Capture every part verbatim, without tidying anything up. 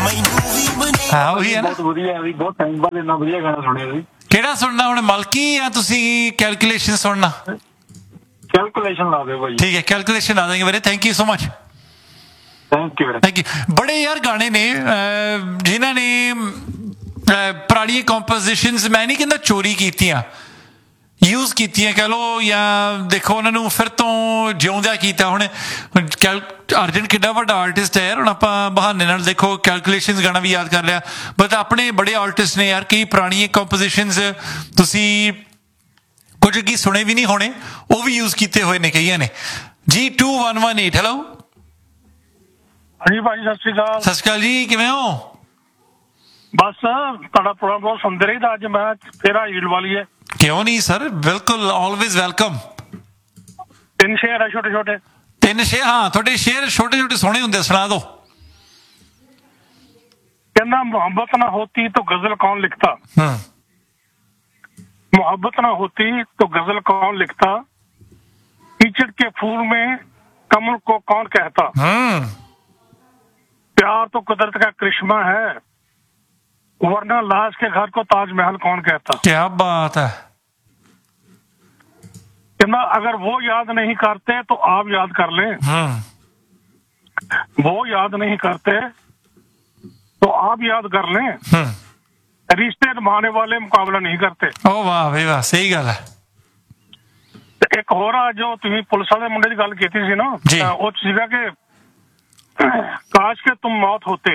ਹਾਂ ਉਹੀ ਹੈ ਨਾ, ਬਹੁਤ ਵਧੀਆ ਵੀ, ਬਹੁਤ ਟਾਈਮ ਬਾਅਦ ਇੰਨਾ ਵਧੀਆ ਗਾਣਾ ਸੁਣਿਆ ਸੀ। ਕਿਹੜਾ ਸੁਣਨਾ ਹੁਣ, ਮਲਕੀ ਜਾਂ ਤੁਸੀਂ ਕੈਲਕੂਲੇਸ਼ਨ ਸੁਣਨਾ? ਕੈਲਕੂਲੇਸ਼ਨ ਲਾ ਦਿਓ ਭਾਈ। ਠੀਕ ਹੈ, ਕੈਲਕੂਲੇਸ਼ਨ ਲਾ ਦੇंगे ਵੀਰੇ। Thank you so much. Thank you thank you. ਬੜੇ ਯਾਰ ਗਾਣੇ ਨੇ ਜਿਨ੍ਹਾਂ ਨੇ ਪੁਰਾਣੀਆਂ ਕੰਪੋਜੀਸ਼ਨਸ, ਮੈਂ ਨਹੀਂ ਕਹਿੰਦਾ ਚੋਰੀ ਕੀਤੀਆਂ, ਯੂਜ਼ ਕੀਤੀਆਂ ਕਹਿ ਲਓ, ਜਾਂ ਦੇਖੋ ਉਹਨਾਂ ਨੂੰ ਫਿਰ ਤੋਂ ਜਿਉਂਦਿਆਂ ਕੀਤਾ। ਹੁਣ ਕੈਲ ਅਰਜਨ ਕਿੱਡਾ ਵੱਡਾ ਆਰਟਿਸਟ ਹੈ ਯਾਰ, ਹੁਣ ਆਪਾਂ ਬਹਾਨੇ ਨਾਲ ਦੇਖੋ ਕੈਲਕੂਲੇਸ਼ਨਸ ਗਾਣਾ ਵੀ ਯਾਦ ਕਰ ਲਿਆ, ਬਟ ਆਪਣੇ ਬੜੇ ਆਰਟਿਸਟ ਨੇ ਯਾਰ, ਕਈ ਪੁਰਾਣੀਆਂ ਕੰਪੋਜੀਸ਼ਨਸ ਤੁਸੀਂ ਕੁਝ ਕੀ ਸੁਣੇ ਵੀ ਨਹੀਂ ਹੋਣੇ, ਉਹ ਵੀ ਯੂਜ਼ ਕੀਤੇ ਹੋਏ ਨੇ ਕਈਆਂ ਨੇ ਜੀ। To one one eight. Hello ਹਾਂਜੀ ਭਾਜੀ, ਸਤਿ ਸ਼੍ਰੀ ਅਕਾਲ। ਸਤਿ ਸ਼੍ਰੀ ਅਕਾਲ ਜੀ, ਕਿਵੇਂ ਹੋ? ਬਸ ਤੁਹਾਡਾ ਪ੍ਰੋਗਰਾਮ ਬਹੁਤ ਸੁਣਦੇ ਰਹੀ ਤਾਂ ਅੱਜ ਮੈਂ ਫੇਰ ਹਾਜ਼ਰੀ ਲਵਾ ਲਈ ਹੈ। ਕਿਉਂ ਨਹੀਂ ਸਰ, ਬਿਲਕੁਲ ਆਲਵੇਜ਼ ਵੈਲਕਮ। ਤਿੰਨ ਸ਼ੇਰ ਹੈ ਛੋਟੇ ਛੋਟੇ। ਤਿੰਨ ਸ਼ੇਰ? ਹਾਂ ਤੁਹਾਡੇ ਸ਼ੇਰ ਛੋਟੇ ਛੋਟੇ ਸੋਹਣੇ ਹੁੰਦੇ, ਸੁਣਾ ਦੋ। ਕਹਿੰਦਾ मोहब्बत ना होती तो गजल कौन लिखता, मोहब्बत ना होती तो गजल कौन लिखता, कीचड़ के फूल में कमल को कौन कहता, प्यार तो कुदरत का करिश्मा है, वरना लाश के घर को ताजमहल कौन कहता। क्या बात है। कहना अगर वो याद नहीं करते तो आप याद कर लें, वो याद नहीं करते तो आप याद कर लें, रिश्ते निभाने वाले मुकाबला नहीं करते। ओ वाह भाई वाह, सही गल है। एक होर आ जो तुम पुलिस वाले मुंडे की गल की सी ना, वो सीगा कि काश के तुम मौत होते,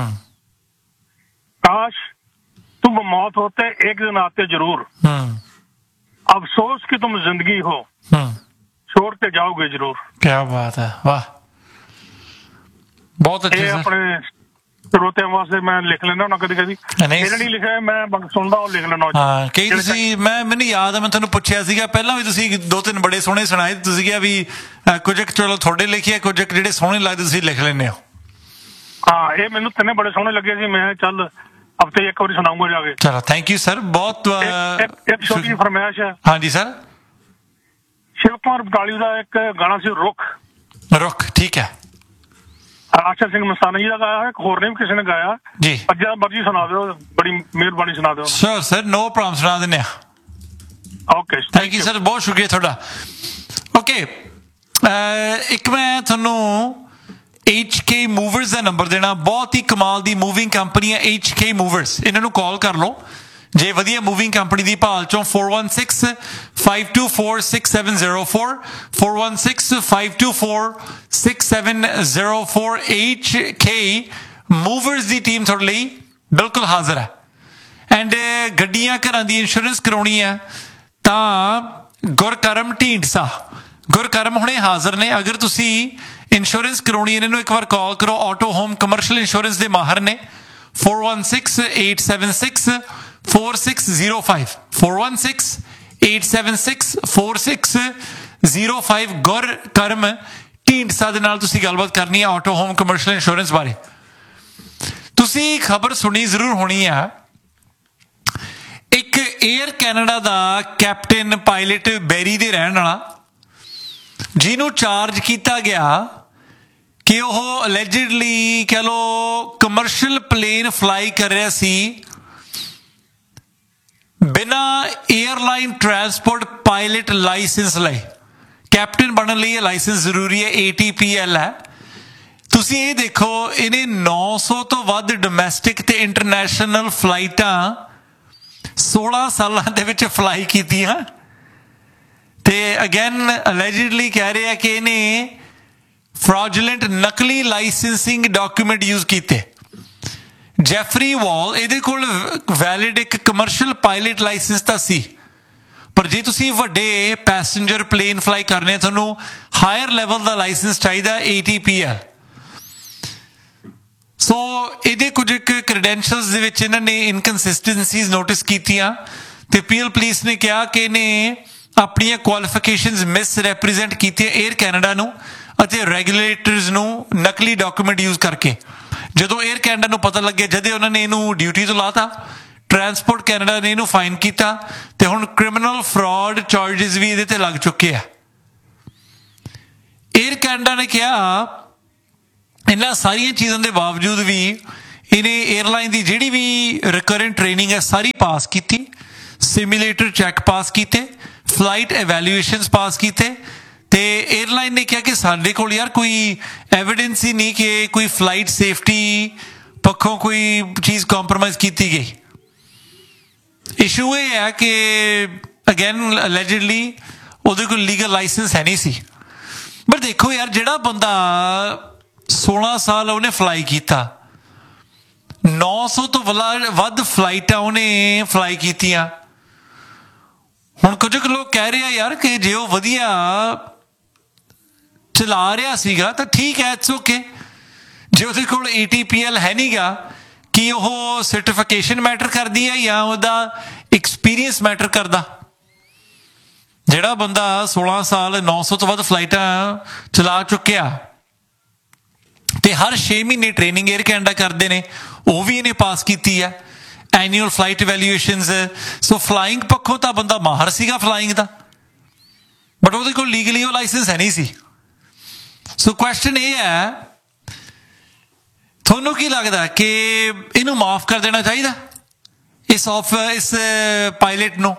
काश तुम मौत होते एक दिन आते जरूर, अफसोस कि तुम जिंदगी हो छोड़ के जाओगे जरूर। क्या बात है, वाह बहुत अच्छे। अपने ਸਰੋਤਿਆਂ ਵਾਸਤੇ ਮੈਂ ਲਿਖ ਲੈਂਦਾ ਹੁੰਦਾ ਕਦੀ ਕਦੀ, ਇਹਨਾਂ ਨਹੀਂ ਲਿਖਿਆ ਮੈਂ ਸੁਣਦਾ ਉਹ ਲਿਖ ਲੈਣਾ। ਹਾਂ ਕਈ ਤੁਸੀਂ, ਮੈਂ ਮੈਨੂੰ ਯਾਦ ਆ ਮੈਂ ਤੁਹਾਨੂੰ ਪੁੱਛਿਆ ਸੀਗਾ ਪਹਿਲਾਂ ਵੀ, ਤੁਸੀਂ ਦੋ ਤਿੰਨ ਬੜੇ ਸੋਹਣੇ ਸੁਣਾਏ, ਤੁਸੀਂ ਕਿਹਾ ਵੀ ਕੁਝ ਚਲੋ ਤੁਹਾਡੇ ਲਿਖਿਆ, ਕੁਝ ਜਿਹੜੇ ਸੋਹਣੇ ਲੱਗਦੇ ਤੁਸੀਂ ਲਿਖ ਲੈਂਦੇ ਹੋ। ਹਾਂ ਇਹ ਮੈਨੂੰ ਤਿੰਨੇ ਬੜੇ ਸੋਹਣੇ ਲੱਗੇ ਸੀ, ਮੈਂ ਚੱਲ ਹਫ਼ਤੇ ਇੱਕ ਵਾਰੀ ਸੁਣਾਉਂਗਾ ਜਾ ਕੇ। ਚਲੋ ਥੈਂਕ ਯੂ ਸਰ, ਬਹੁਤ। ਇੱਕ ਛੋਟੀ ਜਿਹੀ ਫਰਮਾਇਸ਼ ਹੈ। ਹਾਂਜੀ ਸਰ। ਸ਼ਿਵ ਕੁਮਾਰ ਬਟਾਲੀ ਦਾ ਇੱਕ ਗਾਣਾ ਸੀ ਰੁੱਖ। ਰੁੱਖ, ਠੀਕ ਹੈ। ਆਸ਼ਾ ਸਿੰਘ ਮਸਤਾਨਾ ਜੀ ਦਾ ਗਾਇਆ, ਇੱਕ ਹੋਰ ਨੇ ਵੀ ਕਿਸੇ ਨੇ ਗਾਇਆ ਜੀ। ਅੱਜ ਮਰਜੀ ਸੁਣਾ ਦਿਓ, ਬੜੀ ਮਿਹਰਬਾਨੀ ਸੁਣਾ ਦਿਓ। ਸਰ ਸਰ ਨੋ ਪ੍ਰੋਬਲਮ, ਸੁਣਾ ਦਿੰਦੇ ਆ। ਓਕੇ ਥੈਂਕ ਯੂ ਸਰ, ਬਹੁਤ ਸ਼ੁਕਰੀਆ ਤੁਹਾਡਾ। ਓਕੇ ਇੱਕ ਮੈਂ ਤੁਹਾਨੂੰ ਐਚ ਕੇ ਮੂਵਰਸ ਦਾ ਨੰਬਰ ਦੇਣਾ, ਬਹੁਤ ਹੀ ਕਮਾਲ ਦੀ ਮੂਵਿੰਗ ਕੰਪਨੀ ਹੈ ਐਚ ਕੇ ਮੂਵਰਸ, ਇਹਨਾਂ ਨੂੰ ਕਾਲ ਕਰ ਲਓ ਜੇ ਵਧੀਆ ਮੂਵਿੰਗ ਕੰਪਨੀ ਦੀ ਭਾਲ ਚੋਂ। four one six five two four six seven zero four four one six five two four six seven zero four। H K movers ਦੀ ਟੀਮ ਤੁਹਾਡੇ ਲਈ ਬਿਲਕੁਲ ਹਾਜ਼ਰ ਹੈ। ਐਂਡ ਗੱਡੀਆਂ ਘਰਾਂ ਦੀ ਇੰਸ਼ੋਰੈਂਸ ਕਰਾਉਣੀ ਹੈ ਤਾਂ ਗੁਰਕਰਮ ਢੀਂਡਸਾ, ਗੁਰਕਰਮ ਹੁਣੇ ਹਾਜ਼ਰ ਨੇ। ਅਗਰ ਤੁਸੀਂ ਇੰਸ਼ੋਰੈਂਸ ਕਰਾਉਣੀ ਇਹਨਾਂ ਨੂੰ ਇੱਕ ਵਾਰ ਕਾਲ ਕਰੋ, ਆਟੋ ਹੋਮ ਕਮਰਸ਼ੀਅਲ ਇੰਸ਼ੋਰੈਂਸ ਦੇ ਮਾਹਰ ਨੇ। four one six eight seven six four six zero five four one six eight seven six four six zero five। ਗੁਰਕਰਮ Dhindsa ਦੇ ਨਾਲ ਤੁਸੀਂ ਗੱਲਬਾਤ ਕਰਨੀ ਹੈ ਆਟੋ ਹੋਮ ਕਮਰਸ਼ੀਅਲ ਇੰਸ਼ੋਰੈਂਸ ਬਾਰੇ। ਤੁਸੀਂ ਖਬਰ ਸੁਣੀ ਜ਼ਰੂਰ ਹੋਣੀ ਆ, ਇੱਕ ਏਅਰ ਕੈਨੇਡਾ ਦਾ ਕੈਪਟਨ ਪਾਇਲਟ ਬੈਰੀ ਦੇ ਰਹਿਣ ਵਾਲਾ, ਜਿਹਨੂੰ ਚਾਰਜ ਕੀਤਾ ਗਿਆ ਕਿ ਉਹ ਅਲੈਜਡਲੀ ਕਹਿ ਲਓ ਕਮਰਸ਼ੀਅਲ ਪਲੇਨ ਫਲਾਈ ਕਰ ਰਿਹਾ ਸੀ ਬਿਨਾਂ ਏਅਰਲਾਈਨ ਟਰਾਂਸਪੋਰਟ ਪਾਇਲਟ ਲਾਇਸੈਂਸ ਲਈ। ਕੈਪਟਨ ਬਣਨ ਲਈ ਇਹ ਲਾਇਸੈਂਸ ਜ਼ਰੂਰੀ ਹੈ, ਏ ਟੀ ਪੀ ਐਲ ਹੈ। ਤੁਸੀਂ ਇਹ ਦੇਖੋ, ਇਹਨੇ ਨੌ ਸੌ ਤੋਂ ਵੱਧ ਡੋਮੈਸਟਿਕ ਤੇ ਇੰਟਰਨੈਸ਼ਨਲ ਫਲਾਈਟਾਂ ਸੋਲਾਂ ਸਾਲਾਂ ਦੇ ਵਿੱਚ ਫਲਾਈ ਕੀਤੀਆਂ। ਤੇ ਅਗੇਨ ਅਲੈਜਡਲੀ ਕਹਿ ਰਿਹਾ ਕਿ ਇਹਨੇ ਫਰਾਡੂਲੈਂਟ ਨਕਲੀ ਲਾਇਸੈਂਸਿੰਗ ਡਾਕੂਮੈਂਟ ਯੂਜ਼ ਕੀਤੇ। ਜੈਫਰੀ ਵਾਲ, ਇਹਦੇ ਕੋਲ ਵੈਲਿਡ ਇੱਕ ਕਮਰਸ਼ੀਅਲ ਪਾਇਲਟ ਲਾਇਸੈਂਸ ਤਾਂ ਸੀ, ਪਰ ਜੇ ਤੁਸੀਂ ਵੱਡੇ ਪੈਸੇਂਜਰ ਪਲੇਨ ਫਲਾਈ ਕਰਨੇ, ਤੁਹਾਨੂੰ ਹਾਇਰ ਲੈਵਲ ਦਾ ਲਾਇਸੈਂਸ ਚਾਹੀਦਾ, ਏ ਟੀ ਪੀ ਐਲ। ਸੋ ਇਹਦੇ ਕੁਝ ਇੱਕ ਕ੍ਰੈਡੈਂਸ਼ੀਅਲਸ ਦੇ ਵਿੱਚ ਇਹਨਾਂ ਨੇ ਇਨਕਨਸਿਸਟੈਂਸੀਜ਼ ਨੋਟਿਸ ਕੀਤੀਆਂ ਤੇ ਪੀਐਲ ਪੁਲਿਸ ਨੇ ਕਿਹਾ ਕਿ ਇਹਨੇ ਆਪਣੀਆਂ ਕੁਆਲੀਫਿਕੇਸ਼ਨਸ ਮਿਸ ਰੈਪ੍ਰਜੈਂਟ ਕੀਤੀਆਂ ਏਅਰ ਕੈਨੇਡਾ ਨੂੰ ਅਤੇ ਰੈਗੂਲੇਟਰਸ ਨੂੰ ਨਕਲੀ ਡਾਕੂਮੈਂਟ ਯੂਜ਼ ਕਰਕੇ। ਜਦੋਂ ਏਅਰ ਕੈਨੇਡਾ ਨੂੰ ਪਤਾ ਲੱਗਿਆ, ਜਦੇ ਉਹਨਾਂ ਨੇ ਇਹਨੂੰ ਡਿਊਟੀ ਤੋਂ ਲਾਤਾ, ਟਰਾਂਸਪੋਰਟ ਕੈਨੇਡਾ ਨੇ ਇਹਨੂੰ ਫਾਈਨ ਕੀਤਾ ਤੇ ਹੁਣ ਕ੍ਰਿਮੀਨਲ ਫਰਾਡ ਚਾਰਜਿਸ ਵੀ ਇਹਦੇ ਤੇ ਲੱਗ ਚੁੱਕੇ ਆ। ਏਅਰ ਕੈਨੇਡਾ ਨੇ ਕਿਹਾ ਇਹਨਾਂ ਸਾਰੀਆਂ ਚੀਜ਼ਾਂ ਦੇ ਬਾਵਜੂਦ ਵੀ ਇਹਨੇ 에ਅਰਲਾਈਨ ਦੀ ਜਿਹੜੀ ਵੀ ਰਿਕਰੈਂਟ ਟ੍ਰੇਨਿੰਗ ਹੈ ਸਾਰੀ ਪਾਸ ਕੀਤੀ, ਸਿਮੂਲੇਟਰ ਚੈੱਕ ਪਾਸ ਕੀਤੇ, ਫਲਾਈਟ ਐਵੈਲੂਏਸ਼ਨਸ ਪਾਸ ਕੀਤੇ, ਤੇ 에ਅਰਲਾਈਨ ਨੇ ਕਿਹਾ ਕਿ ਸਾਡੇ ਕੋਲ ਯਾਰ ਕੋਈ ਐਵੀਡੈਂਸ ਹੀ ਨਹੀਂ ਕਿ ਕੋਈ ਫਲਾਈਟ ਸੇਫਟੀ ਪੱਖੋਂ ਕੋਈ ਚੀਜ਼ ਕੰਪਰੋਮਾਈਜ਼ ਕੀਤੀ ਗਈ। ਇਸ਼ੂ ਇਹ ਹੈ ਕਿ ਅਗੇਨ ਅਲੈਜਡਲੀ ਉਹਦੇ ਕੋਲ ਲੀਗਲ ਲਾਇਸੈਂਸ ਹੈ ਨਹੀਂ ਸੀ। ਪਰ ਦੇਖੋ ਯਾਰ, ਜਿਹੜਾ ਬੰਦਾ ਸੋਲਾਂ ਸਾਲ ਉਹਨੇ ਫਲਾਈ ਕੀਤਾ, ਨੌ ਸੌ ਤੋਂ ਵੱਧ ਫਲਾਈਟਾਂ ਉਹਨੇ ਫਲਾਈ ਕੀਤੀਆਂ। ਹੁਣ ਕੁਝ ਕੁ ਲੋਕ ਕਹਿ ਰਹੇ ਆ ਯਾਰ ਕਿ ਜੇ ਉਹ ਵਧੀਆ ਚਲਾ ਰਿਹਾ ਸੀਗਾ ਤਾਂ ਠੀਕ ਹੈ, ਇਟਸ ਓਕੇ। ਜੇ ਉਹਦੇ ਕੋਲ ਏ ਟੀ ਪੀ ਐਲ ਹੈ ਨਹੀਂ ਗਾ, ਕਿ ਉਹ ਸਰਟੀਫਿਕੇਸ਼ਨ ਮੈਟਰ ਕਰਦੀ ਹੈ ਜਾਂ ਉਹਦਾ ਐਕਸਪੀਰੀਅੰਸ ਮੈਟਰ ਕਰਦਾ? ਜਿਹੜਾ ਬੰਦਾ ਸੋਲਾਂ ਸਾਲ ਨੌ ਸੌ ਤੋਂ ਵੱਧ ਫਲਾਈਟਾਂ ਚਲਾ ਚੁੱਕਿਆ ਤੇ ਹਰ ਛੇ ਮਹੀਨੇ ਟ੍ਰੇਨਿੰਗ ਏਅਰ ਕੈਨੇਡਾ ਕਰਦੇ ਨੇ, ਉਹ ਵੀ ਇਹਨੇ ਪਾਸ ਕੀਤੀ ਹੈ, ਐਨੂਅਲ ਫਲਾਈਟ ਇਵੈਲੂਏਸ਼ਨਸ। ਸੋ ਫਲਾਈਂਗ ਪੱਖੋਂ ਤਾਂ ਬੰਦਾ ਮਾਹਰ ਸੀਗਾ ਫਲਾਈਂਗ ਦਾ, ਬਟ ਉਹਦੇ ਕੋਲ ਲੀਗਲੀ ਉਹ ਲਾਇਸੈਂਸ ਹੈ ਨਹੀਂ ਸੀ। ਸੋ ਕੁਐਸਚਨ ਇਹ ਹੈ, ਤੁਹਾਨੂੰ ਕੀ ਲੱਗਦਾ ਕਿ ਇਹਨੂੰ ਮਾਫ ਕਰ ਦੇਣਾ ਚਾਹੀਦਾ ਇਸ ਆਫ ਇਸ ਪਾਇਲਟ ਨੂੰ?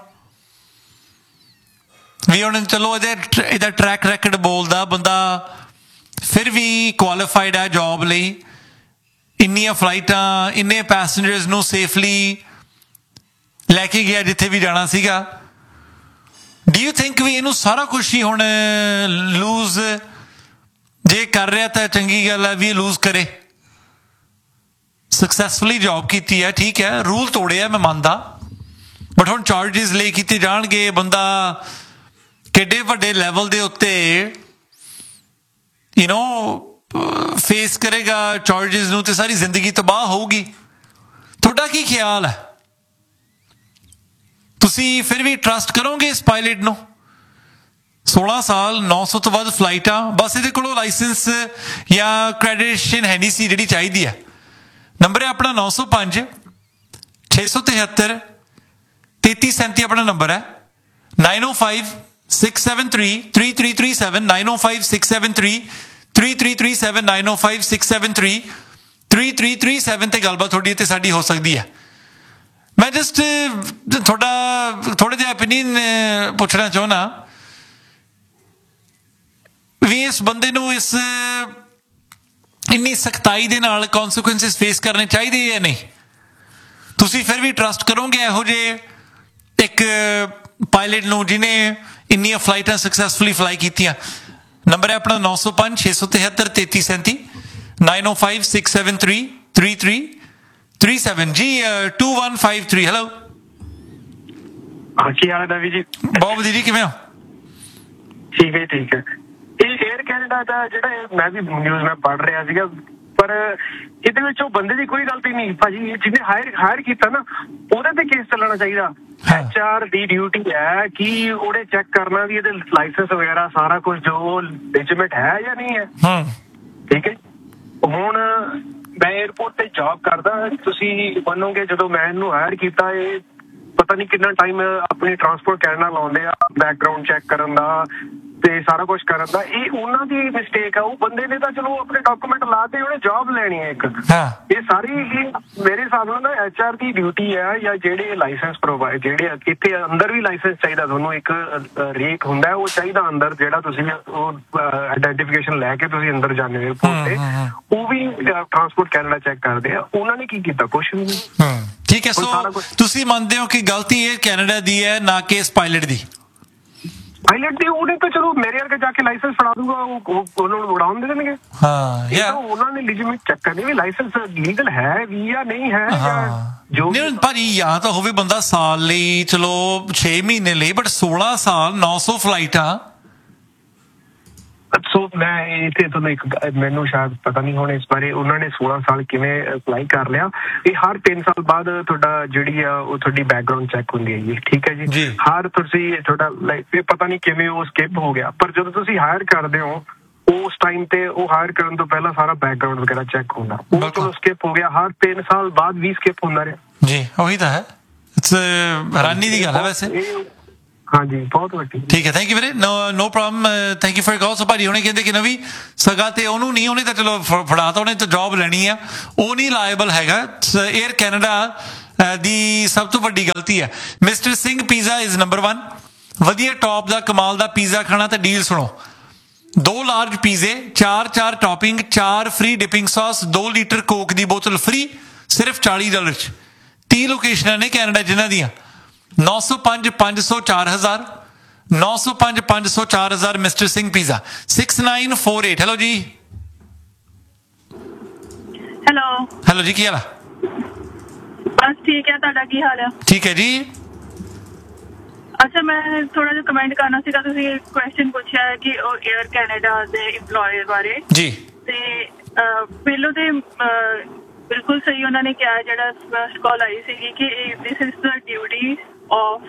ਵੀ ਹੁਣ ਚਲੋ ਇਹਦੇ ਇਹਦਾ ਟਰੈਕ ਰੈਕਡ ਬੋਲਦਾ, ਬੰਦਾ ਫਿਰ ਵੀ ਕੁਆਲੀਫਾਈਡ ਹੈ ਜੋਬ ਲਈ, ਇੰਨੀਆਂ ਫਲਾਈਟਾਂ, ਇੰਨੇ ਪੈਸੇਂਜਰਸ ਨੂੰ ਸੇਫਲੀ ਲੈ ਕੇ ਗਿਆ ਜਿੱਥੇ ਵੀ ਜਾਣਾ ਸੀਗਾ। ਡੂ ਯੂ ਥਿੰਕ ਵੀ ਇਹਨੂੰ ਸਾਰਾ ਕੁਛ ਹੀ ਹੁਣ ਲੂਜ਼ ਜੇ ਕਰ ਰਿਹਾ ਤਾਂ ਚੰਗੀ ਗੱਲ ਹੈ ਵੀ ਇਹ ਲੂਜ਼ ਕਰੇ? ਸਕਸੈਸਫੁਲੀ ਜੋਬ ਕੀਤੀ ਹੈ, ਠੀਕ ਹੈ, ਰੂਲ ਤੋੜਿਆ ਮੈਂ ਮੰਨਦਾ, ਬਟ ਹੁਣ ਚਾਰਜਿਸ ਲੈ ਕੀਤੇ ਜਾਣਗੇ। ਬੰਦਾ ਕਿੱਡੇ ਵੱਡੇ ਲੈਵਲ ਦੇ ਉੱਤੇ ਯੂ ਨੋ ਫੇਸ ਕਰੇਗਾ ਚਾਰਜਿਸ ਨੂੰ, ਤੇ ਸਾਰੀ ਜ਼ਿੰਦਗੀ ਤਬਾਹ ਹੋਊਗੀ। ਤੁਹਾਡਾ ਕੀ ਖਿਆਲ ਹੈ? ਤੁਸੀਂ ਫਿਰ ਵੀ ਟਰਸਟ ਕਰੋਗੇ ਇਸ ਪਾਇਲਟ ਨੂੰ? ਸੋਲਾਂ ਸਾਲ, ਨੌ ਸੌ ਤੋਂ ਵੱਧ ਫਲਾਈਟਾਂ, ਬਸ ਇਹਦੇ ਕੋਲੋਂ ਲਾਇਸੈਂਸ ਜਾਂ ਕ੍ਰੈਡੀਟੇਸ਼ਨ ਹੈ ਨਹੀਂ ਸੀ ਜਿਹੜੀ ਚਾਹੀਦੀ ਹੈ। ਨੰਬਰ ਹੈ ਆਪਣਾ ਨੌ ਸੌ ਪੰਜ ਛੇ ਸੌ ਤਿਹੱਤਰ ਤੇਤੀ ਸੈਂਤੀ ਆਪਣਾ ਨੰਬਰ ਹੈ। ਨਾਈਨ ਓ five six seven three three three three seven nine ਓ five six seven three three three three seven nine ਓ five six seven three three three three seven ਤੇ ਗੱਲਬਾਤ ਤੁਹਾਡੀ ਤੇ ਸਾਡੀ ਹੋ ਸਕਦੀ ਹੈ। ਮੈਂ ਜਸਟ ਤੁਹਾਡਾ ਥੋੜਾ ਜਿਹਾ ਓਪੀਨੀਅਨ ਪੁੱਛਣਾ ਚਾਹੁੰਦਾ ਵੀ ਇਸ ਬੰਦੇ ਨੂੰ ਇਸ ਇੰਨੀ ਸਖਤਾਈ ਦੇ ਨਾਲ ਕੌਨਸੀਕੁਐਂਸਿਸ ਫੇਸ ਕਰਨੇ ਚਾਹੀਦੇ ਜਾਂ ਨਹੀਂ? ਤੁਸੀਂ ਫਿਰ ਵੀ ਟਰਸਟ ਕਰੋਗੇ ਇਹੋ ਜਿਹੇ ਇੱਕ ਪਾਇਲਟ ਨੂੰ ਜਿਹਨੇ ਇੰਨੀਆਂ ਫਲਾਈਟਾਂ ਸਕਸੈਸਫੁਲੀ ਫਲਾਈ ਕੀਤੀਆਂ? ਨੰਬਰ ਹੈ ਆਪਣਾ ਨੌ ਸੌ ਪੰਜ ਛੇ ਸੌ ਤਿਹੱਤਰ ਤੇਤੀ ਸੈਂਤੀ ਨਾਈਨ ਓ five six seven three three three three seven ਜੀ to one five three. Hello, ਕੀ ਹਾਲ ਹੈ ਦਵੀ ਜੀ? ਬਹੁਤ ਵਧੀਆ ਜੀ, ਕਿਵੇਂ ਹੋ? ਠੀਕ ਹੈ ਠੀਕ ਹੈ। ਇਹ ਏਅਰ ਕੈਨੇਡਾ ਦਾ ਜਿਹੜਾ ਮੈਂ ਵੀ ਨਿਊਜ਼ ਮੈਂ ਪੜ੍ਹ ਰਿਹਾ ਸੀਗਾ, ਪਰ ਇਹਦੇ ਵਿੱਚ ਉਹ ਬੰਦੇ ਦੀ ਕੋਈ ਗਲਤੀ ਨਹੀਂ ਭਾਜੀ। ਜਿਹਨੇ ਹਾਇਰ ਹਾਇਰ ਕੀਤਾ ਨਾ, ਉਹਦੇ ਤੇ ਕੇਸ ਚੱਲਣਾ ਚਾਹੀਦਾ। ਐਚ ਆਰ ਦੀ ਡਿਊਟੀ ਹੈ ਕਿ ਉਹਨੇ ਚੈੱਕ ਕਰਨਾ ਵੀ ਇਹਦੇ ਲਾਇਸੈਂਸ ਵਗੈਰਾ ਸਾਰਾ ਕੁਝ ਜੋ ਲੈਜਿਟਿਮੇਟ ਹੈ ਜਾਂ ਨਹੀਂ ਹੈ। ਠੀਕ ਹੈ। ਹੁਣ ਮੈਂ ਏਅਰਪੋਰਟ ਤੇ ਜੌਬ ਕਰਦਾ, ਤੁਸੀਂ ਮੰਨੋਗੇ ਜਦੋਂ ਮੈਂ ਇਹਨੂੰ ਹਾਇਰ ਕੀਤਾ, ਇਹ ਪਤਾ ਨਹੀਂ ਕਿੰਨਾ ਟਾਈਮ ਆਪਣੀ ਟਰਾਂਸਪੋਰਟ ਕੈਨੇਡਾ ਲਾਉਂਦੇ ਆ ਬੈਕਗਰਾਊਂਡ ਚੈੱਕ ਕਰਨ ਦਾ ਤੇ ਸਾਰਾ ਕੁਛ ਕਰਨ ਦਾ। ਇਹ ਉਹਨਾਂ ਦੀ ਮਿਸਟੇਕ ਆ। ਉਹ ਬੰਦੇ ਨੇ ਤਾਂ ਚਲੋ ਆਪਣੇ ਡਾਕੂਮੈਂਟ ਲਾ ਤੇ ਉਹਨੇ ਜੌਬ ਲੈਣੀ ਹੈ ਇੱਕ। ਇਹ ਸਾਰੀ ਮੇਰੇ ਹਿਸਾਬ ਨਾਲ ਨਾ ਐਚ ਆਰ ਦੀ ਡਿਊਟੀ ਹੈ, ਜਾਂ ਜਿਹੜੇ ਲਾਇਸੈਂਸ ਪ੍ਰੋਵਾਈਡ, ਜਿਹੜੇ ਇੱਥੇ ਅੰਦਰ ਵੀ ਲਾਇਸੈਂਸ ਚਾਹੀਦਾ ਤੁਹਾਨੂੰ, ਇੱਕ ਰੇਕ ਹੁੰਦਾ ਉਹ ਚਾਹੀਦਾ ਅੰਦਰ, ਜਿਹੜਾ ਤੁਸੀਂ ਉਹ ਆਈਡੈਂਟੀਫਿਕੇਸ਼ਨ ਲੈ ਕੇ ਤੁਸੀਂ ਅੰਦਰ ਜਾਂਦੇ ਹੋ ਏਅਰਪੋਰਟ ਤੇ, ਉਹ ਵੀ ਟਰਾਂਸਪੋਰਟ ਕੈਨੇਡਾ ਚੈੱਕ ਕਰਦੇ ਆ। ਉਹਨਾਂ ਨੇ ਕੀ ਕੀਤਾ? ਕੁਛ ਵੀ ਨਹੀਂ। ਠੀਕ ਹੈ। ਸੋ ਤੁਸੀਂ ਮੰਨਦੇ ਹੋ ਕਿ ਗਲਤੀ ਇਹ ਕੈਨੇਡਾ ਦੀ ਹੈ, ਨਾ ਕਿ ਇਸ ਪਾਇਲਟ ਦੀ? ਪਾਇਲਟ ਦੀ ਉਹਨੇ ਤਾਂ ਚਲੋ ਮੇਰੇ ਵਰਗੇ ਜਾ ਕੇ ਲਾਇਸੈਂਸ ਫੜਾ ਦੂਗਾ, ਉਹ ਉਹਨਾਂ ਨੂੰ ਉਡਾਉਣ ਦੇ ਦੇਣਗੇ। ਹਾਂ, ਯਾ ਉਹਨਾਂ ਨੇ ਲੈਜਿਟਿਮੇਟ ਚੈੱਕ ਕਰਨੀ ਵੀ ਲਾਇਸੈਂਸ ਲੀਗਲ ਹੈ ਵੀ ਜਾਂ ਨਹੀਂ ਹੈ। ਜੋ ਨਹੀਂ ਭਾਜੀ, ਜਾਂ ਤਾਂ ਹੋਵੇ ਬੰਦਾ ਸਾਲ ਲਈ, ਚਲੋ ਛੇ ਮਹੀਨੇ ਲਈ, ਬਟ ਸੋਲਾਂ ਸਾਲ ਨੌ ਸੌ ਫਲਾਈਟਾਂ। ਸੋ ਮੈਂ ਇੱਥੇ ਤੁਹਾਨੂੰ ਇੱਕ ਮੈਨੂੰ ਸ਼ਾਇਦ ਪਤਾ ਨਹੀਂ ਹੁਣ ਇਸ ਬਾਰੇ, ਉਹਨਾਂ ਨੇ ਸੋਲਾਂ ਸਾਲ ਕਿਵੇਂ ਅਪਲਾਈ ਕਰ ਲਿਆ। ਇਹ ਹਰ ਤਿੰਨ ਸਾਲ ਬਾਅਦ ਤੁਹਾਡਾ ਜਿਹੜੀ ਆ ਉਹ ਤੁਹਾਡੀ ਬੈਕਗਰਾਊਂਡ ਚੈੱਕ ਹੁੰਦੀ ਹੈ ਜੀ। ਠੀਕ ਹੈ ਜੀ। ਹਰ ਤੁਸੀਂ ਤੁਹਾਡਾ ਲਾਈਕ ਇਹ ਪਤਾ ਨਹੀਂ ਕਿਵੇਂ ਉਹ ਸਕਿਪ ਹੋ ਗਿਆ, ਪਰ ਜਦੋਂ ਤੁਸੀਂ ਹਾਇਰ ਕਰਦੇ ਹੋ ਉਸ ਟਾਈਮ ਤੇ ਉਹ ਹਾਇਰ ਕਰਨ ਤੋਂ ਪਹਿਲਾਂ ਸਾਰਾ ਬੈਕਗਰਾਊਂਡ ਵਗੈਰਾ ਚੈੱਕ ਹੁੰਦਾ। ਉਹ ਚਲੋ ਸਕਿਪ ਹੋ ਗਿਆ, ਹਰ ਤਿੰਨ ਸਾਲ ਬਾਅਦ ਵੀ ਸਕਿਪ ਹੁੰਦਾ ਰਿਹਾ। ਜੀ ਉਹੀ ਤਾਂ ਹੈ। ਹੈਰਾਨੀ ਦੀ ਗੱਲ ਹੈ ਵੈਸੇ। ਹਾਂਜੀ ਬਹੁਤ ਵੱਡੀ। ਠੀਕ ਹੈ, ਥੈਂਕ ਯੂ ਵੀਰੇ, ਨੋ no problem, thank you for ਕਾਲ। ਸੋ ਭਾਜੀ ਹੁਣੇ ਕਹਿੰਦੇ ਕਿ ਨਵੀਂ ਸਗਾ ਤੇ ਉਹਨੂੰ ਨਹੀਂ, ਉਹਨੇ ਤਾਂ ਚਲੋ ਫੜਾਤਾ, ਉਹਨੇ ਤਾਂ ਜੌਬ ਲੈਣੀ ਆ, ਉਹ ਨਹੀਂ ਲਾਇਬਲ ਹੈਗਾ। ਏਅਰ ਕੈਨੇਡਾ ਦੀ ਸਭ ਤੋਂ ਵੱਡੀ ਗਲਤੀ ਹੈ। Mister Singh pizza is number one. ਵਧੀਆ ਟੌਪ ਦਾ ਕਮਾਲ ਦਾ ਪੀਜ਼ਾ ਖਾਣਾ ਤਾਂ ਡੀਲ ਸੁਣੋ, ਦੋ ਲਾਰਜ ਪੀਜ਼ੇ, ਚਾਰ ਚਾਰ ਟੌਪਿੰਗ, ਚਾਰ ਫ੍ਰੀ ਡਿਪਿੰਗ ਸੌਸ, ਦੋ ਲੀਟਰ ਕੋਕ ਦੀ ਬੋਤਲ ਫ੍ਰੀ, ਸਿਰਫ ਚਾਲੀ ਡਾਲਰ 'ਚ। ਤੀਹ ਲੋਕੇਸ਼ਨਾਂ ਨੇ ਕੈਨੇਡਾ ਜਿਨ੍ਹਾਂ ਦੀਆਂ। ਨੌ ਸੌ ਪੰਜ ਪੰਜ ਸੌ ਚਾਰ ਹਜ਼ਾਰ, ਨੌ ਸੌ ਪੰਜ ਪੰਜ ਸੌ ਚਾਰ ਹਜ਼ਾਰ। Mister Singh pizza six nine four eight. Hello ਜੀ। ਹੈਲੋ ਹੈਲੋ ਜੀ, ਕੀ ਹਾਲ ਆ? ਬਸ ਠੀਕ ਹੈ, ਤੁਹਾਡਾ ਕੀ ਹਾਲ ਆ? ਠੀਕ ਹੈ ਜੀ। ਅੱਛਾ, ਮੈਂ ਥੋੜਾ ਜਿਹਾ ਕਮੈਂਟ ਕਰਨਾ ਸੀਗਾ। ਤੁਸੀਂ ਕੁਐਸਚਨ ਪੁੱਛਿਆ ਹੈ ਕਿ ਉਹ ਏਅਰ ਕੈਨੇਡਾ ਦੇ ਇੰਪਲੋਇਰ ਬਾਰੇ ਜੀ, ਤੇ ਪਹਿਲੋਂ ਤੇ ਬਿਲਕੁਲ ਸਹੀ ਉਹਨਾਂ ਨੇ ਕਿਹਾ, ਜਿਹੜਾ ਫਸਟ ਕਾਲ ਆਈ ਸੀਗੀ ਕਿ this is the duty of